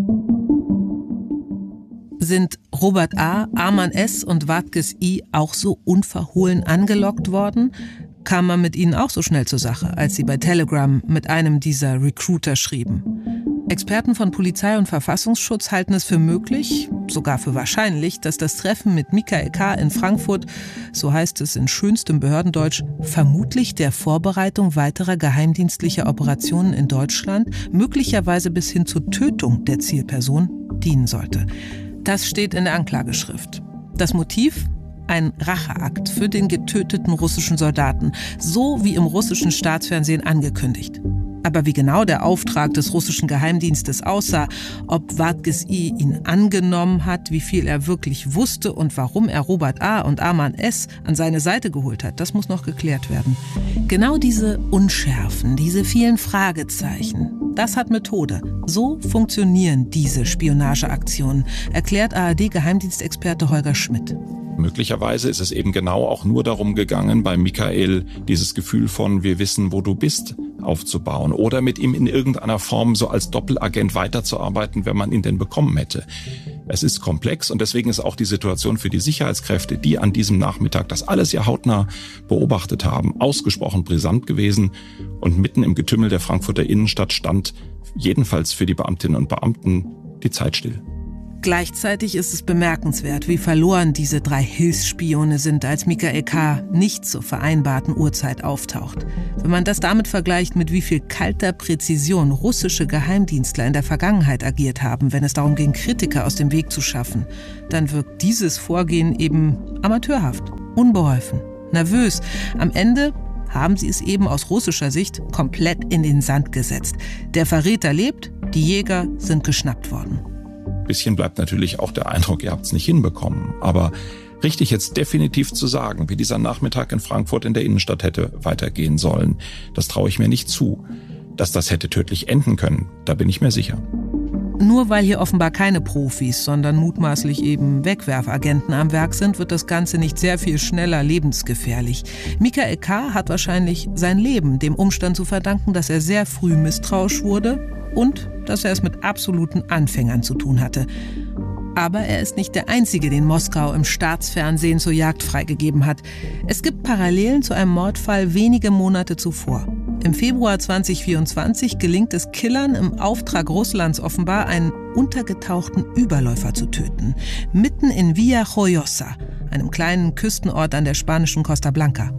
Sind Robert A., Arman S. und Watkes I. auch so unverhohlen angelockt worden? Kam man mit ihnen auch so schnell zur Sache, als sie bei Telegram mit einem dieser Recruiter schrieben? Experten von Polizei und Verfassungsschutz halten es für möglich, sogar für wahrscheinlich, dass das Treffen mit Michael K. in Frankfurt, so heißt es in schönstem Behördendeutsch, vermutlich der Vorbereitung weiterer geheimdienstlicher Operationen in Deutschland, möglicherweise bis hin zur Tötung der Zielperson, dienen sollte. Das steht in der Anklageschrift. Das Motiv? Ein Racheakt für den getöteten russischen Soldaten, so wie im russischen Staatsfernsehen angekündigt. Aber wie genau der Auftrag des russischen Geheimdienstes aussah, ob Watkes I. ihn angenommen hat, wie viel er wirklich wusste und warum er Robert A. und Arman S. an seine Seite geholt hat, das muss noch geklärt werden. Genau diese Unschärfen, diese vielen Fragezeichen, das hat Methode. So funktionieren diese Spionageaktionen, erklärt ARD-Geheimdienstexperte Holger Schmidt. Möglicherweise ist es eben genau auch nur darum gegangen, bei Michael dieses Gefühl von wir wissen, wo du bist, aufzubauen oder mit ihm in irgendeiner Form so als Doppelagent weiterzuarbeiten, wenn man ihn denn bekommen hätte. Es ist komplex und deswegen ist auch die Situation für die Sicherheitskräfte, die an diesem Nachmittag das alles ja hautnah beobachtet haben, ausgesprochen brisant gewesen. Und mitten im Getümmel der Frankfurter Innenstadt stand jedenfalls für die Beamtinnen und Beamten die Zeit still. Gleichzeitig ist es bemerkenswert, wie verloren diese 3 Hilfsspione sind, als Michael K. nicht zur vereinbarten Uhrzeit auftaucht. Wenn man das damit vergleicht, mit wie viel kalter Präzision russische Geheimdienstler in der Vergangenheit agiert haben, wenn es darum ging, Kritiker aus dem Weg zu schaffen, dann wirkt dieses Vorgehen eben amateurhaft, unbeholfen, nervös. Am Ende haben sie es eben aus russischer Sicht komplett in den Sand gesetzt. Der Verräter lebt, die Jäger sind geschnappt worden. Bisschen bleibt natürlich auch der Eindruck, ihr habt es nicht hinbekommen. Aber richtig jetzt definitiv zu sagen, wie dieser Nachmittag in Frankfurt in der Innenstadt hätte weitergehen sollen, das traue ich mir nicht zu. Dass das hätte tödlich enden können, da bin ich mir sicher. Nur weil hier offenbar keine Profis, sondern mutmaßlich eben Wegwerfagenten am Werk sind, wird das Ganze nicht sehr viel schneller lebensgefährlich. Michael K. hat wahrscheinlich sein Leben dem Umstand zu verdanken, dass er sehr früh misstrauisch wurde und dass er es mit absoluten Anfängern zu tun hatte. Aber er ist nicht der Einzige, den Moskau im Staatsfernsehen zur Jagd freigegeben hat. Es gibt Parallelen zu einem Mordfall wenige Monate zuvor. Im Februar 2024 gelingt es Killern im Auftrag Russlands offenbar, einen untergetauchten Überläufer zu töten. Mitten in Villajoyosa, einem kleinen Küstenort an der spanischen Costa Blanca.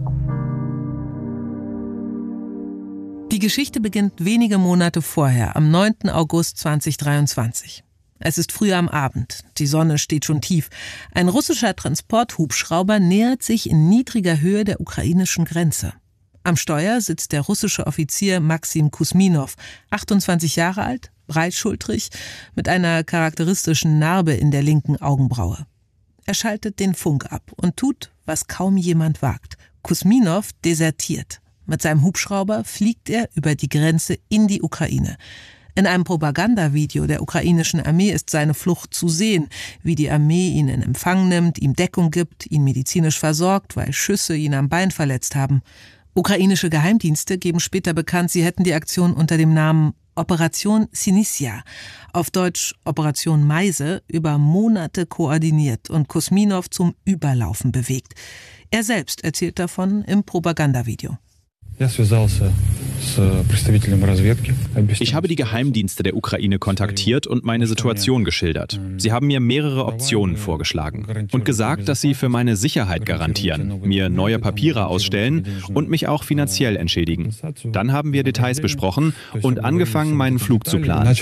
Die Geschichte beginnt wenige Monate vorher, am 9. August 2023. Es ist früh am Abend, die Sonne steht schon tief. Ein russischer Transporthubschrauber nähert sich in niedriger Höhe der ukrainischen Grenze. Am Steuer sitzt der russische Offizier Maxim Kusminov, 28 Jahre alt, breitschultrig, mit einer charakteristischen Narbe in der linken Augenbraue. Er schaltet den Funk ab und tut, was kaum jemand wagt. Kusminov desertiert. Mit seinem Hubschrauber fliegt er über die Grenze in die Ukraine. In einem Propagandavideo der ukrainischen Armee ist seine Flucht zu sehen, wie die Armee ihn in Empfang nimmt, ihm Deckung gibt, ihn medizinisch versorgt, weil Schüsse ihn am Bein verletzt haben. Ukrainische Geheimdienste geben später bekannt, sie hätten die Aktion unter dem Namen Operation Sinisia, auf Deutsch Operation Meise, über Monate koordiniert und Kusminov zum Überlaufen bewegt. Er selbst erzählt davon im Propagandavideo. Ich habe die Geheimdienste der Ukraine kontaktiert und meine Situation geschildert. Sie haben mir mehrere Optionen vorgeschlagen und gesagt, dass sie für meine Sicherheit garantieren, mir neue Papiere ausstellen und mich auch finanziell entschädigen. Dann haben wir Details besprochen und angefangen, meinen Flug zu planen.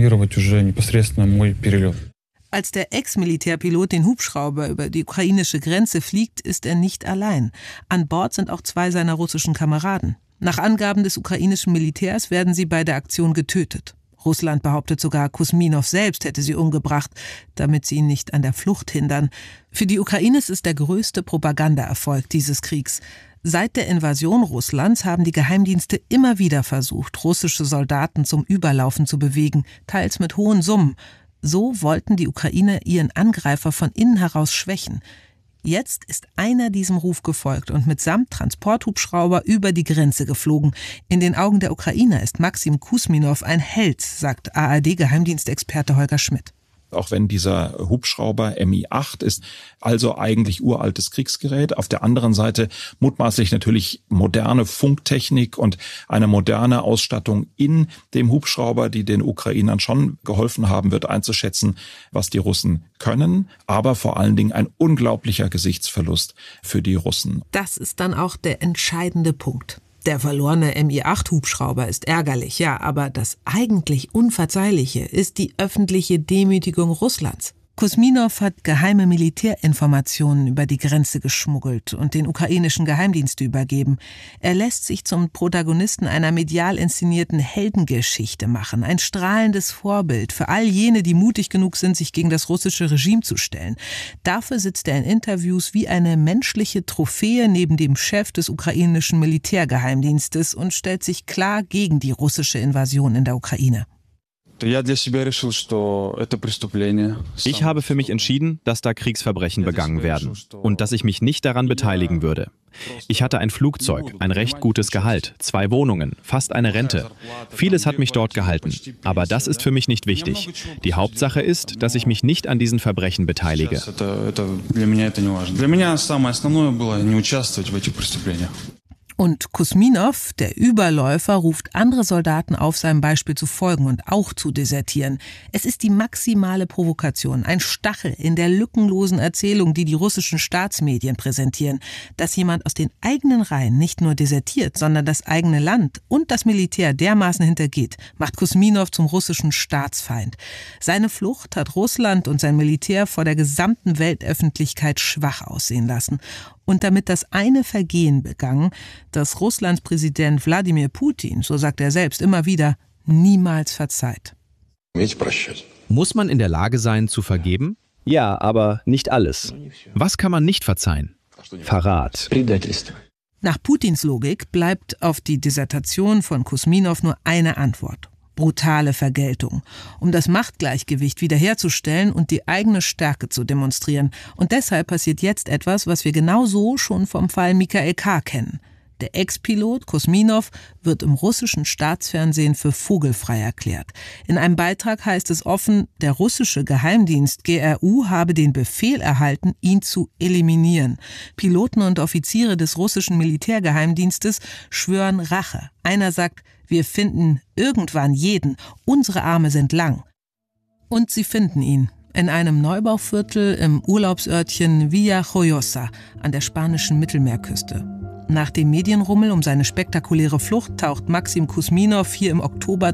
Als der Ex-Militärpilot den Hubschrauber über die ukrainische Grenze fliegt, ist er nicht allein. An Bord sind auch 2 seiner russischen Kameraden. Nach Angaben des ukrainischen Militärs werden sie bei der Aktion getötet. Russland behauptet sogar, Kusminov selbst hätte sie umgebracht, damit sie ihn nicht an der Flucht hindern. Für die Ukraine ist es der größte Propagandaerfolg dieses Kriegs. Seit der Invasion Russlands haben die Geheimdienste immer wieder versucht, russische Soldaten zum Überlaufen zu bewegen, teils mit hohen Summen. So wollten die Ukrainer ihren Angreifer von innen heraus schwächen. Jetzt ist einer diesem Ruf gefolgt und mitsamt Transporthubschrauber über die Grenze geflogen. In den Augen der Ukrainer ist Maxim Kusminov ein Held, sagt ARD-Geheimdienstexperte Holger Schmidt. Auch wenn dieser Hubschrauber Mi-8 ist, also eigentlich uraltes Kriegsgerät. Auf der anderen Seite mutmaßlich natürlich moderne Funktechnik und eine moderne Ausstattung in dem Hubschrauber, die den Ukrainern schon geholfen haben wird, einzuschätzen, was die Russen können. Aber vor allen Dingen ein unglaublicher Gesichtsverlust für die Russen. Das ist dann auch der entscheidende Punkt. Der verlorene Mi-8-Hubschrauber ist ärgerlich, ja, aber das eigentlich Unverzeihliche ist die öffentliche Demütigung Russlands. Kusminov hat geheime Militärinformationen über die Grenze geschmuggelt und den ukrainischen Geheimdienst übergeben. Er lässt sich zum Protagonisten einer medial inszenierten Heldengeschichte machen, ein strahlendes Vorbild für all jene, die mutig genug sind, sich gegen das russische Regime zu stellen. Dafür sitzt er in Interviews wie eine menschliche Trophäe neben dem Chef des ukrainischen Militärgeheimdienstes und stellt sich klar gegen die russische Invasion in der Ukraine. Ich habe für mich entschieden, dass da Kriegsverbrechen begangen werden und dass ich mich nicht daran beteiligen würde. Ich hatte ein Flugzeug, ein recht gutes Gehalt, 2 Wohnungen, fast eine Rente. Vieles hat mich dort gehalten. Aber das ist für mich nicht wichtig. Die Hauptsache ist, dass ich mich nicht an diesen Verbrechen beteilige. Und Kusminow, der Überläufer, ruft andere Soldaten auf, seinem Beispiel zu folgen und auch zu desertieren. Es ist die maximale Provokation, ein Stachel in der lückenlosen Erzählung, die die russischen Staatsmedien präsentieren. Dass jemand aus den eigenen Reihen nicht nur desertiert, sondern das eigene Land und das Militär dermaßen hintergeht, macht Kusminow zum russischen Staatsfeind. Seine Flucht hat Russland und sein Militär vor der gesamten Weltöffentlichkeit schwach aussehen lassen. Und damit das eine Vergehen begangen, das Russlands Präsident Wladimir Putin, so sagt er selbst immer wieder, niemals verzeiht. Muss man in der Lage sein, zu vergeben? Ja, aber nicht alles. Was kann man nicht verzeihen? Verrat. Nach Putins Logik bleibt auf die Dissertation von Kusminow nur eine Antwort: brutale Vergeltung, um das Machtgleichgewicht wiederherzustellen und die eigene Stärke zu demonstrieren. Und deshalb passiert jetzt etwas, was wir genau so schon vom Fall Michael K. kennen. Der Ex-Pilot Kusminow wird im russischen Staatsfernsehen für vogelfrei erklärt. In einem Beitrag heißt es offen, der russische Geheimdienst GRU habe den Befehl erhalten, ihn zu eliminieren. Piloten und Offiziere des russischen Militärgeheimdienstes schwören Rache. Einer sagt: Wir finden irgendwann jeden. Unsere Arme sind lang. Und sie finden ihn in einem Neubauviertel im Urlaubsörtchen Villajoyosa an der spanischen Mittelmeerküste. Nach dem Medienrummel um seine spektakuläre Flucht taucht Maxim Kusminow hier im Oktober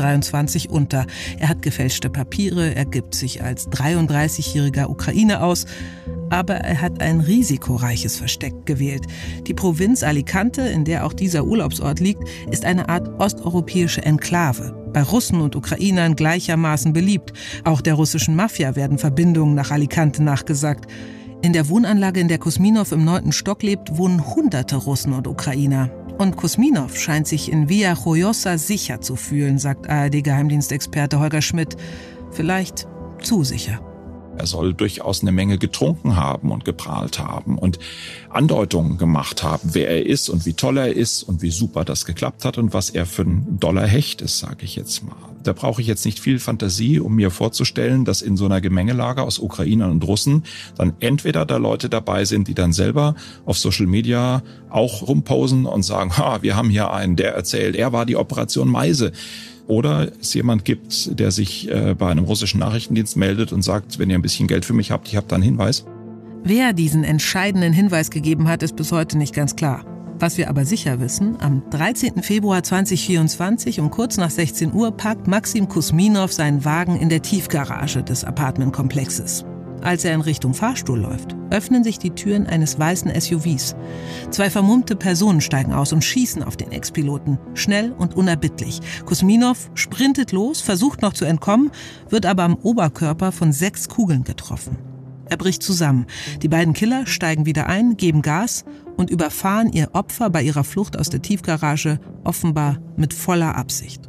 2023 unter. Er hat gefälschte Papiere, er gibt sich als 33-jähriger Ukrainer aus, aber er hat ein risikoreiches Versteck gewählt. Die Provinz Alicante, in der auch dieser Urlaubsort liegt, ist eine Art osteuropäische Enklave. Bei Russen und Ukrainern gleichermaßen beliebt. Auch der russischen Mafia werden Verbindungen nach Alicante nachgesagt. In der Wohnanlage, in der Kusminow im 9. Stock lebt, wohnen Hunderte Russen und Ukrainer. Und Kusminow scheint sich in Villajoyosa sicher zu fühlen, sagt ARD-Geheimdienstexperte Holger Schmidt. Vielleicht zu sicher. Er soll durchaus eine Menge getrunken haben und geprahlt haben und Andeutungen gemacht haben, wer er ist und wie toll er ist und wie super das geklappt hat und was er für ein doller Hecht ist, sage ich jetzt mal. Da brauche ich jetzt nicht viel Fantasie, um mir vorzustellen, dass in so einer Gemengelage aus Ukrainern und Russen dann entweder da Leute dabei sind, die dann selber auf Social Media auch rumposen und sagen, wir haben hier einen, der erzählt, er war die Operation Meise. Oder es jemand gibt, der sich bei einem russischen Nachrichtendienst meldet und sagt, wenn ihr ein bisschen Geld für mich habt, ich habe da einen Hinweis. Wer diesen entscheidenden Hinweis gegeben hat, ist bis heute nicht ganz klar. Was wir aber sicher wissen, am 13. Februar 2024 um kurz nach 16 Uhr parkt Maxim Kusminow seinen Wagen in der Tiefgarage des Apartmentkomplexes. Als er in Richtung Fahrstuhl läuft, öffnen sich die Türen eines weißen SUVs. 2 vermummte Personen steigen aus und schießen auf den Ex-Piloten. Schnell und unerbittlich. Kusminow sprintet los, versucht noch zu entkommen, wird aber am Oberkörper von 6 Kugeln getroffen. Er bricht zusammen. Die beiden Killer steigen wieder ein, geben Gas und überfahren ihr Opfer bei ihrer Flucht aus der Tiefgarage, offenbar mit voller Absicht.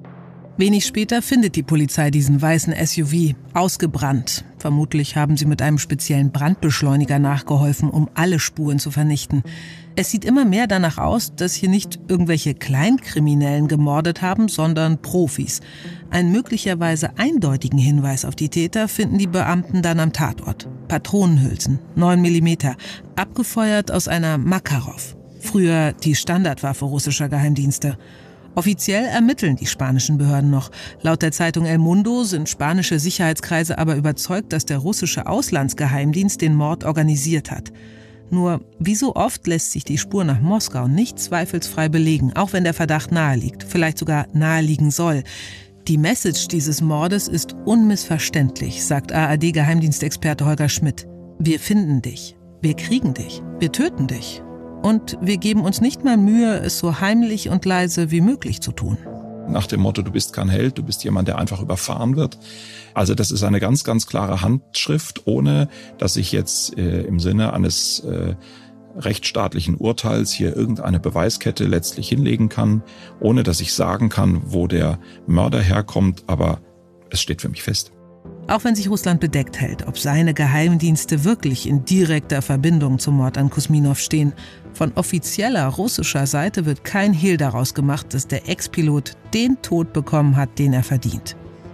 Wenig später findet die Polizei diesen weißen SUV, ausgebrannt. Vermutlich haben sie mit einem speziellen Brandbeschleuniger nachgeholfen, um alle Spuren zu vernichten. Es sieht immer mehr danach aus, dass hier nicht irgendwelche Kleinkriminellen gemordet haben, sondern Profis. Einen möglicherweise eindeutigen Hinweis auf die Täter finden die Beamten dann am Tatort. Patronenhülsen, 9 mm, abgefeuert aus einer Makarov. Früher die Standardwaffe russischer Geheimdienste. Offiziell ermitteln die spanischen Behörden noch. Laut der Zeitung El Mundo sind spanische Sicherheitskreise aber überzeugt, dass der russische Auslandsgeheimdienst den Mord organisiert hat. Nur, wie so oft lässt sich die Spur nach Moskau nicht zweifelsfrei belegen, auch wenn der Verdacht naheliegt, vielleicht sogar naheliegen soll. Die Message dieses Mordes ist unmissverständlich, sagt ARD-Geheimdienstexperte Holger Schmidt. Wir finden dich, wir kriegen dich, wir töten dich. Und wir geben uns nicht mal Mühe, es so heimlich und leise wie möglich zu tun. Nach dem Motto, du bist kein Held, du bist jemand, der einfach überfahren wird. Also das ist eine ganz, ganz klare Handschrift, ohne dass ich jetzt im Sinne eines rechtsstaatlichen Urteils hier irgendeine Beweiskette letztlich hinlegen kann, ohne dass ich sagen kann, wo der Mörder herkommt, aber es steht für mich fest. Auch wenn sich Russland bedeckt hält, ob seine Geheimdienste wirklich in direkter Verbindung zum Mord an Kusminow stehen. Von offizieller russischer Seite wird kein Hehl daraus gemacht, dass der Ex-Pilot den Tod bekommen hat, den er verdient.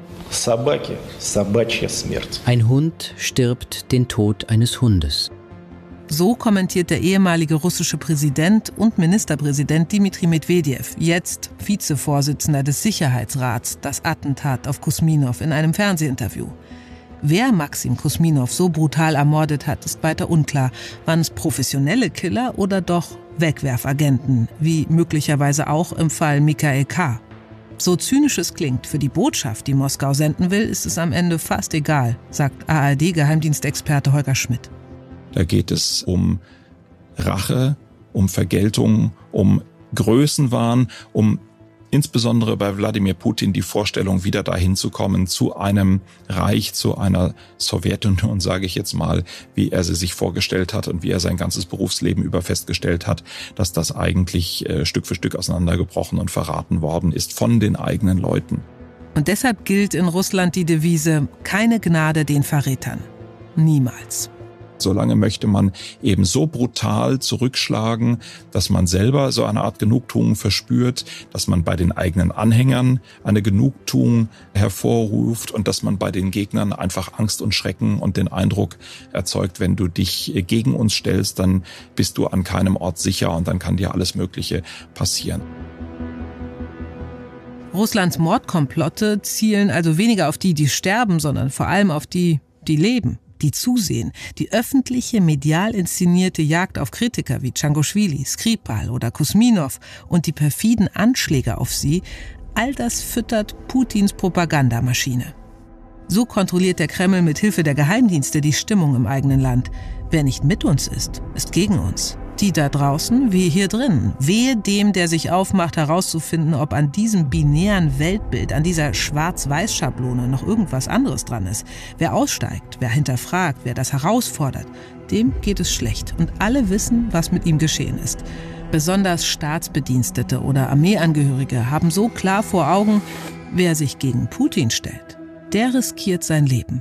Ein Hund stirbt den Tod eines Hundes. So kommentiert der ehemalige russische Präsident und Ministerpräsident Dmitri Medvedev, jetzt Vizevorsitzender des Sicherheitsrats, das Attentat auf Kusminow in einem Fernsehinterview. Wer Maxim Kusminow so brutal ermordet hat, ist weiter unklar. Waren es professionelle Killer oder doch Wegwerfagenten, wie möglicherweise auch im Fall Michael K.? So zynisch es klingt, für die Botschaft, die Moskau senden will, ist es am Ende fast egal, sagt ARD-Geheimdienstexperte Holger Schmidt. Da geht es um Rache, um Vergeltung, um Größenwahn, um insbesondere bei Wladimir Putin die Vorstellung, wieder dahin zu kommen, zu einem Reich, zu einer Sowjetunion, sage ich jetzt mal, wie er sie sich vorgestellt hat und wie er sein ganzes Berufsleben über festgestellt hat, dass das eigentlich Stück für Stück auseinandergebrochen und verraten worden ist von den eigenen Leuten. Und deshalb gilt in Russland die Devise: keine Gnade den Verrätern. Niemals. Solange möchte man eben so brutal zurückschlagen, dass man selber so eine Art Genugtuung verspürt, dass man bei den eigenen Anhängern eine Genugtuung hervorruft und dass man bei den Gegnern einfach Angst und Schrecken und den Eindruck erzeugt, wenn du dich gegen uns stellst, dann bist du an keinem Ort sicher und dann kann dir alles Mögliche passieren. Russlands Mordkomplotte zielen also weniger auf die, die sterben, sondern vor allem auf die, die leben, die zusehen. Die öffentliche, medial inszenierte Jagd auf Kritiker wie Tshangoschwili, Skripal oder Kusminow und die perfiden Anschläge auf sie, all das füttert Putins Propagandamaschine. So kontrolliert der Kreml mit Hilfe der Geheimdienste die Stimmung im eigenen Land. Wer nicht mit uns ist gegen uns. Die da draußen wie hier drin. Wehe dem, der sich aufmacht, herauszufinden, ob an diesem binären Weltbild, an dieser Schwarz-Weiß-Schablone noch irgendwas anderes dran ist. Wer aussteigt, wer hinterfragt, wer das herausfordert, dem geht es schlecht. Und alle wissen, was mit ihm geschehen ist. Besonders Staatsbedienstete oder Armeeangehörige haben so klar vor Augen, wer sich gegen Putin stellt, der riskiert sein Leben.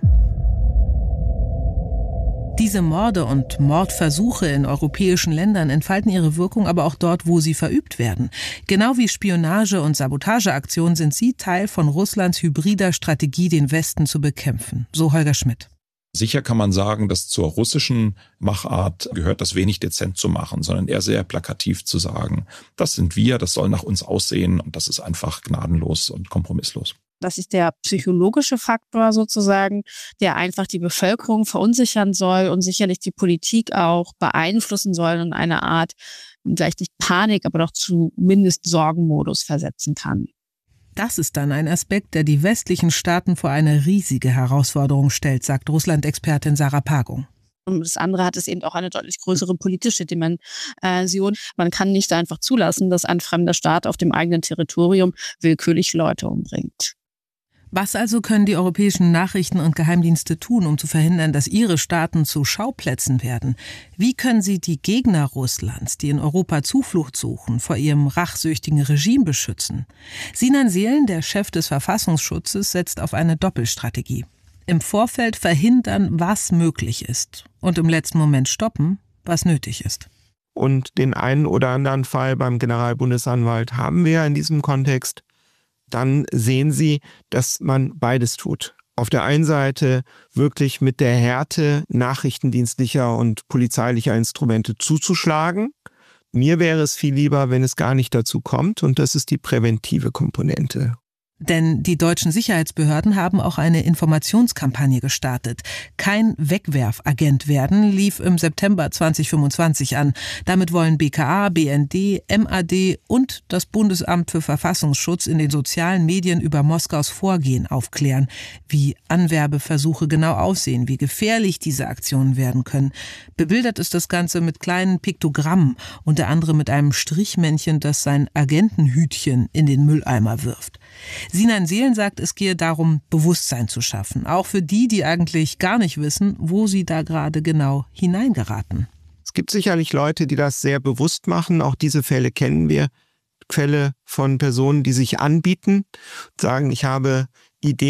Diese Morde und Mordversuche in europäischen Ländern entfalten ihre Wirkung aber auch dort, wo sie verübt werden. Genau wie Spionage- und Sabotageaktionen sind sie Teil von Russlands hybrider Strategie, den Westen zu bekämpfen. So Holger Schmidt. Sicher kann man sagen, dass zur russischen Machart gehört, das wenig dezent zu machen, sondern eher sehr plakativ zu sagen, das sind wir, das soll nach uns aussehen und das ist einfach gnadenlos und kompromisslos. Das ist der psychologische Faktor sozusagen, der einfach die Bevölkerung verunsichern soll und sicherlich die Politik auch beeinflussen soll und eine Art, vielleicht nicht Panik, aber doch zumindest Sorgenmodus versetzen kann. Das ist dann ein Aspekt, der die westlichen Staaten vor eine riesige Herausforderung stellt, sagt Russland-Expertin Sarah Pagung. Und das andere hat es eben auch eine deutlich größere politische Dimension. Man kann nicht einfach zulassen, dass ein fremder Staat auf dem eigenen Territorium willkürlich Leute umbringt. Was also können die europäischen Nachrichten- und Geheimdienste tun, um zu verhindern, dass ihre Staaten zu Schauplätzen werden? Wie können sie die Gegner Russlands, die in Europa Zuflucht suchen, vor ihrem rachsüchtigen Regime beschützen? Sinan Seelen, der Chef des Verfassungsschutzes, setzt auf eine Doppelstrategie. Im Vorfeld verhindern, was möglich ist, und im letzten Moment stoppen, was nötig ist. Und den einen oder anderen Fall beim Generalbundesanwalt haben wir in diesem Kontext. Dann sehen Sie, dass man beides tut. Auf der einen Seite wirklich mit der Härte nachrichtendienstlicher und polizeilicher Instrumente zuzuschlagen. Mir wäre es viel lieber, wenn es gar nicht dazu kommt, und das ist die präventive Komponente. Denn die deutschen Sicherheitsbehörden haben auch eine Informationskampagne gestartet. Kein Wegwerfagent werden lief im September 2025 an. Damit wollen BKA, BND, MAD und das Bundesamt für Verfassungsschutz in den sozialen Medien über Moskaus Vorgehen aufklären, wie Anwerbeversuche genau aussehen, wie gefährlich diese Aktionen werden können. Bebildert ist das Ganze mit kleinen Piktogrammen, unter anderem mit einem Strichmännchen, das sein Agentenhütchen in den Mülleimer wirft. Sinan Seelen sagt, es gehe darum, Bewusstsein zu schaffen, auch für die, die eigentlich gar nicht wissen, wo sie da gerade genau hineingeraten. Es gibt sicherlich Leute, die das sehr bewusst machen, auch diese Fälle kennen wir. Fälle von Personen, die sich anbieten, sagen, ich habe Ideen,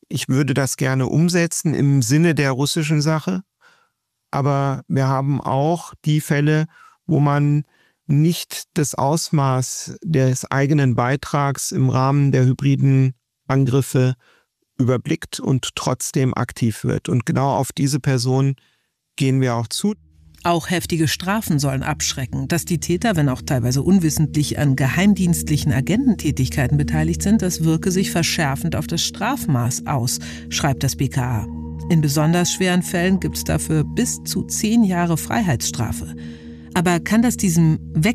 ich würde das gerne umsetzen im Sinne der russischen Sache. Aber wir haben auch die Fälle, wo man nicht das Ausmaß des eigenen Beitrags im Rahmen der hybriden Angriffe überblickt und trotzdem aktiv wird. Und genau auf diese Person gehen wir auch zu. Auch heftige Strafen sollen abschrecken. Dass die Täter, wenn auch teilweise unwissentlich, an geheimdienstlichen Agententätigkeiten beteiligt sind, das wirke sich verschärfend auf das Strafmaß aus, schreibt das BKA. In besonders schweren Fällen gibt es dafür bis zu 10 Jahre Freiheitsstrafe. Aber kann das diesem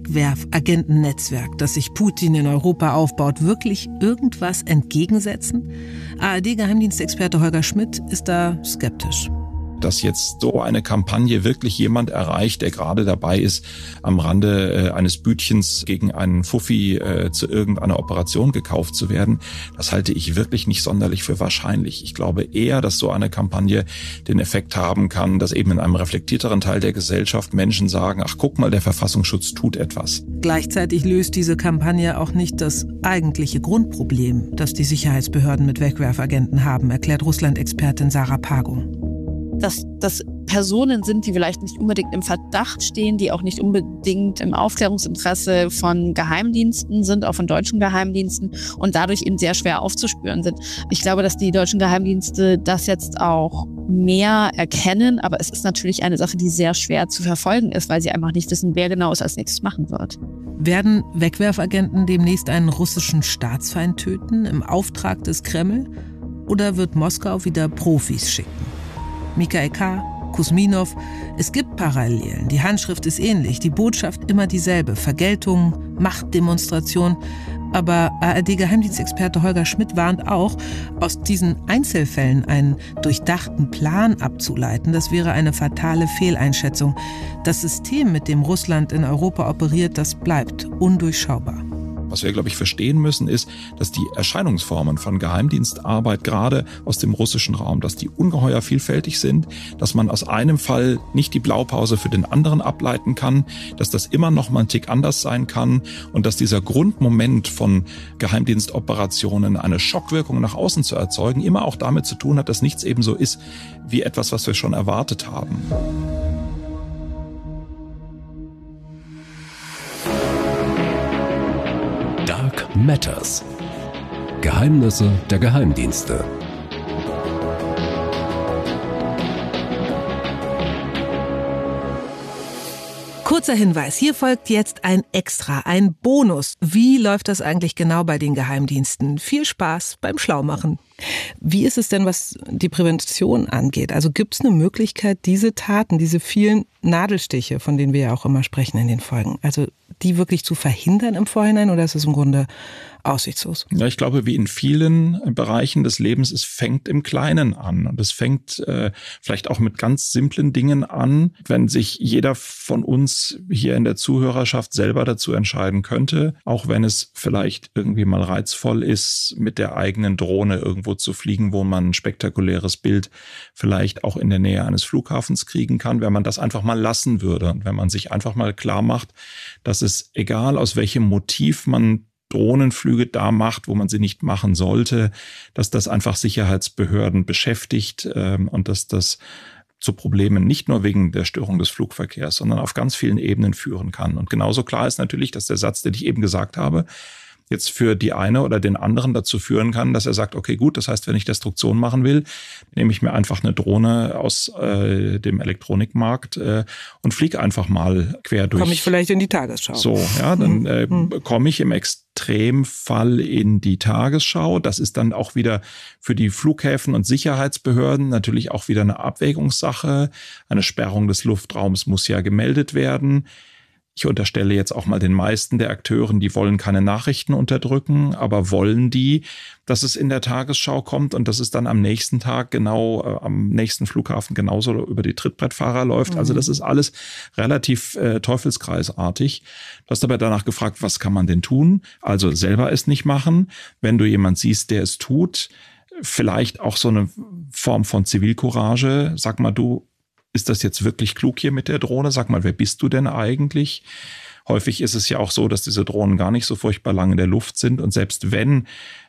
Wegwerfagentennetzwerk, das sich Putin in Europa aufbaut, wirklich irgendwas entgegensetzen? ARD-Geheimdienstexperte Holger Schmidt ist da skeptisch. Dass jetzt so eine Kampagne wirklich jemand erreicht, der gerade dabei ist, am Rande eines Bütchens gegen einen Fuffi zu irgendeiner Operation gekauft zu werden, das halte ich wirklich nicht sonderlich für wahrscheinlich. Ich glaube eher, dass so eine Kampagne den Effekt haben kann, dass eben in einem reflektierteren Teil der Gesellschaft Menschen sagen, ach guck mal, der Verfassungsschutz tut etwas. Gleichzeitig löst diese Kampagne auch nicht das eigentliche Grundproblem, das die Sicherheitsbehörden mit Wegwerfagenten haben, erklärt Russland-Expertin Sarah Pagung. Dass das Personen sind, die vielleicht nicht unbedingt im Verdacht stehen, die auch nicht unbedingt im Aufklärungsinteresse von Geheimdiensten sind, auch von deutschen Geheimdiensten und dadurch eben sehr schwer aufzuspüren sind. Ich glaube, dass die deutschen Geheimdienste das jetzt auch mehr erkennen, aber es ist natürlich eine Sache, die sehr schwer zu verfolgen ist, weil sie einfach nicht wissen, wer genau es als nächstes machen wird. Werden Wegwerfagenten demnächst einen russischen Staatsfeind töten im Auftrag des Kreml? Oder wird Moskau wieder Profis schicken? Mikhail K., Kusminov. Es gibt Parallelen. Die Handschrift ist ähnlich, die Botschaft immer dieselbe. Vergeltung, Machtdemonstration. Aber ARD-Geheimdienstexperte Holger Schmidt warnt auch, aus diesen Einzelfällen einen durchdachten Plan abzuleiten, das wäre eine fatale Fehleinschätzung. Das System, mit dem Russland in Europa operiert, das bleibt undurchschaubar. Was wir, glaube ich, verstehen müssen, ist, dass die Erscheinungsformen von Geheimdienstarbeit gerade aus dem russischen Raum, dass die ungeheuer vielfältig sind, dass man aus einem Fall nicht die Blaupause für den anderen ableiten kann, dass das immer noch mal ein Tick anders sein kann und dass dieser Grundmoment von Geheimdienstoperationen, eine Schockwirkung nach außen zu erzeugen, immer auch damit zu tun hat, dass nichts eben so ist wie etwas, was wir schon erwartet haben. Matters. Geheimnisse der Geheimdienste. Kurzer Hinweis, hier folgt jetzt ein Extra, ein Bonus. Wie läuft das eigentlich genau bei den Geheimdiensten? Viel Spaß beim Schlaumachen. Wie ist es denn, was die Prävention angeht? Also gibt es eine Möglichkeit, diese Taten, diese vielen Nadelstiche, von denen wir ja auch immer sprechen in den Folgen, also die wirklich zu verhindern im Vorhinein, oder ist es im Grunde aussichtslos? Ja, ich glaube, wie in vielen Bereichen des Lebens, es fängt im Kleinen an. Und es fängt vielleicht auch mit ganz simplen Dingen an. Wenn sich jeder von uns hier in der Zuhörerschaft selber dazu entscheiden könnte, auch wenn es vielleicht irgendwie mal reizvoll ist, mit der eigenen Drohne irgendwo zu fliegen, wo man ein spektakuläres Bild vielleicht auch in der Nähe eines Flughafens kriegen kann, wenn man das einfach mal lassen würde. Und wenn man sich einfach mal klar macht, dass es egal aus welchem Motiv man Drohnenflüge da macht, wo man sie nicht machen sollte, dass das einfach Sicherheitsbehörden beschäftigt und dass das zu Problemen nicht nur wegen der Störung des Flugverkehrs, sondern auf ganz vielen Ebenen führen kann. Und genauso klar ist natürlich, dass der Satz, den ich eben gesagt habe, jetzt für die eine oder den anderen dazu führen kann, dass er sagt, okay, gut, das heißt, wenn ich Destruktion machen will, nehme ich mir einfach eine Drohne aus dem Elektronikmarkt und fliege einfach mal quer durch. Komme ich vielleicht in die Tagesschau. So, ja, dann komme ich im Extremfall in die Tagesschau. Das ist dann auch wieder für die Flughäfen und Sicherheitsbehörden natürlich auch wieder eine Abwägungssache. Eine Sperrung des Luftraums muss ja gemeldet werden. Ich unterstelle jetzt auch mal den meisten der Akteuren, die wollen keine Nachrichten unterdrücken, aber wollen die, dass es in der Tagesschau kommt und dass es dann am nächsten Tag genau am nächsten Flughafen genauso über die Trittbrettfahrer läuft. Also das ist alles relativ teufelskreisartig. Du hast aber danach gefragt, was kann man denn tun? Also selber es nicht machen. Wenn du jemand siehst, der es tut, vielleicht auch so eine Form von Zivilcourage. Sag mal, du, ist das jetzt wirklich klug hier mit der Drohne? Sag mal, wer bist du denn eigentlich? Häufig ist es ja auch so, dass diese Drohnen gar nicht so furchtbar lang in der Luft sind. Und selbst wenn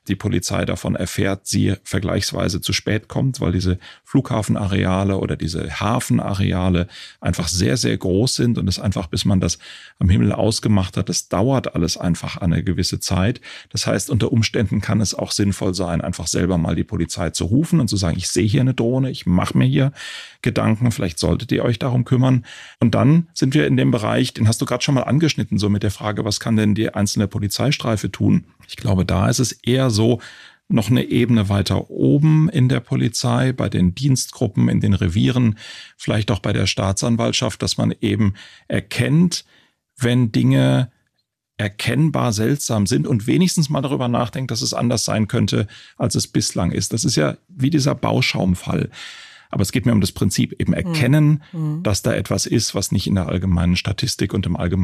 die Polizei davon erfährt, sie vergleichsweise zu spät kommt, weil diese Flughafenareale oder diese Hafenareale einfach sehr, sehr groß sind und es einfach, bis man das am Himmel ausgemacht hat, das dauert alles einfach eine gewisse Zeit. Das heißt, unter Umständen kann es auch sinnvoll sein, einfach selber mal die Polizei zu rufen und zu sagen, ich sehe hier eine Drohne, ich mache mir hier Gedanken, vielleicht solltet ihr euch darum kümmern. Und dann sind wir in dem Bereich, den hast du gerade schon mal angeschnitten, so mit der Frage, was kann denn die einzelne Polizeistreife tun? Ich glaube, da ist es eher so, noch eine Ebene weiter oben in der Polizei, bei den Dienstgruppen, in den Revieren, vielleicht auch bei der Staatsanwaltschaft, dass man eben erkennt, wenn Dinge erkennbar seltsam sind und wenigstens mal darüber nachdenkt, dass es anders sein könnte, als es bislang ist. Das ist ja wie dieser Bauschaumfall. Aber es geht mir um das Prinzip, eben erkennen, dass da etwas ist, was nicht in der allgemeinen Statistik und im allgemeinen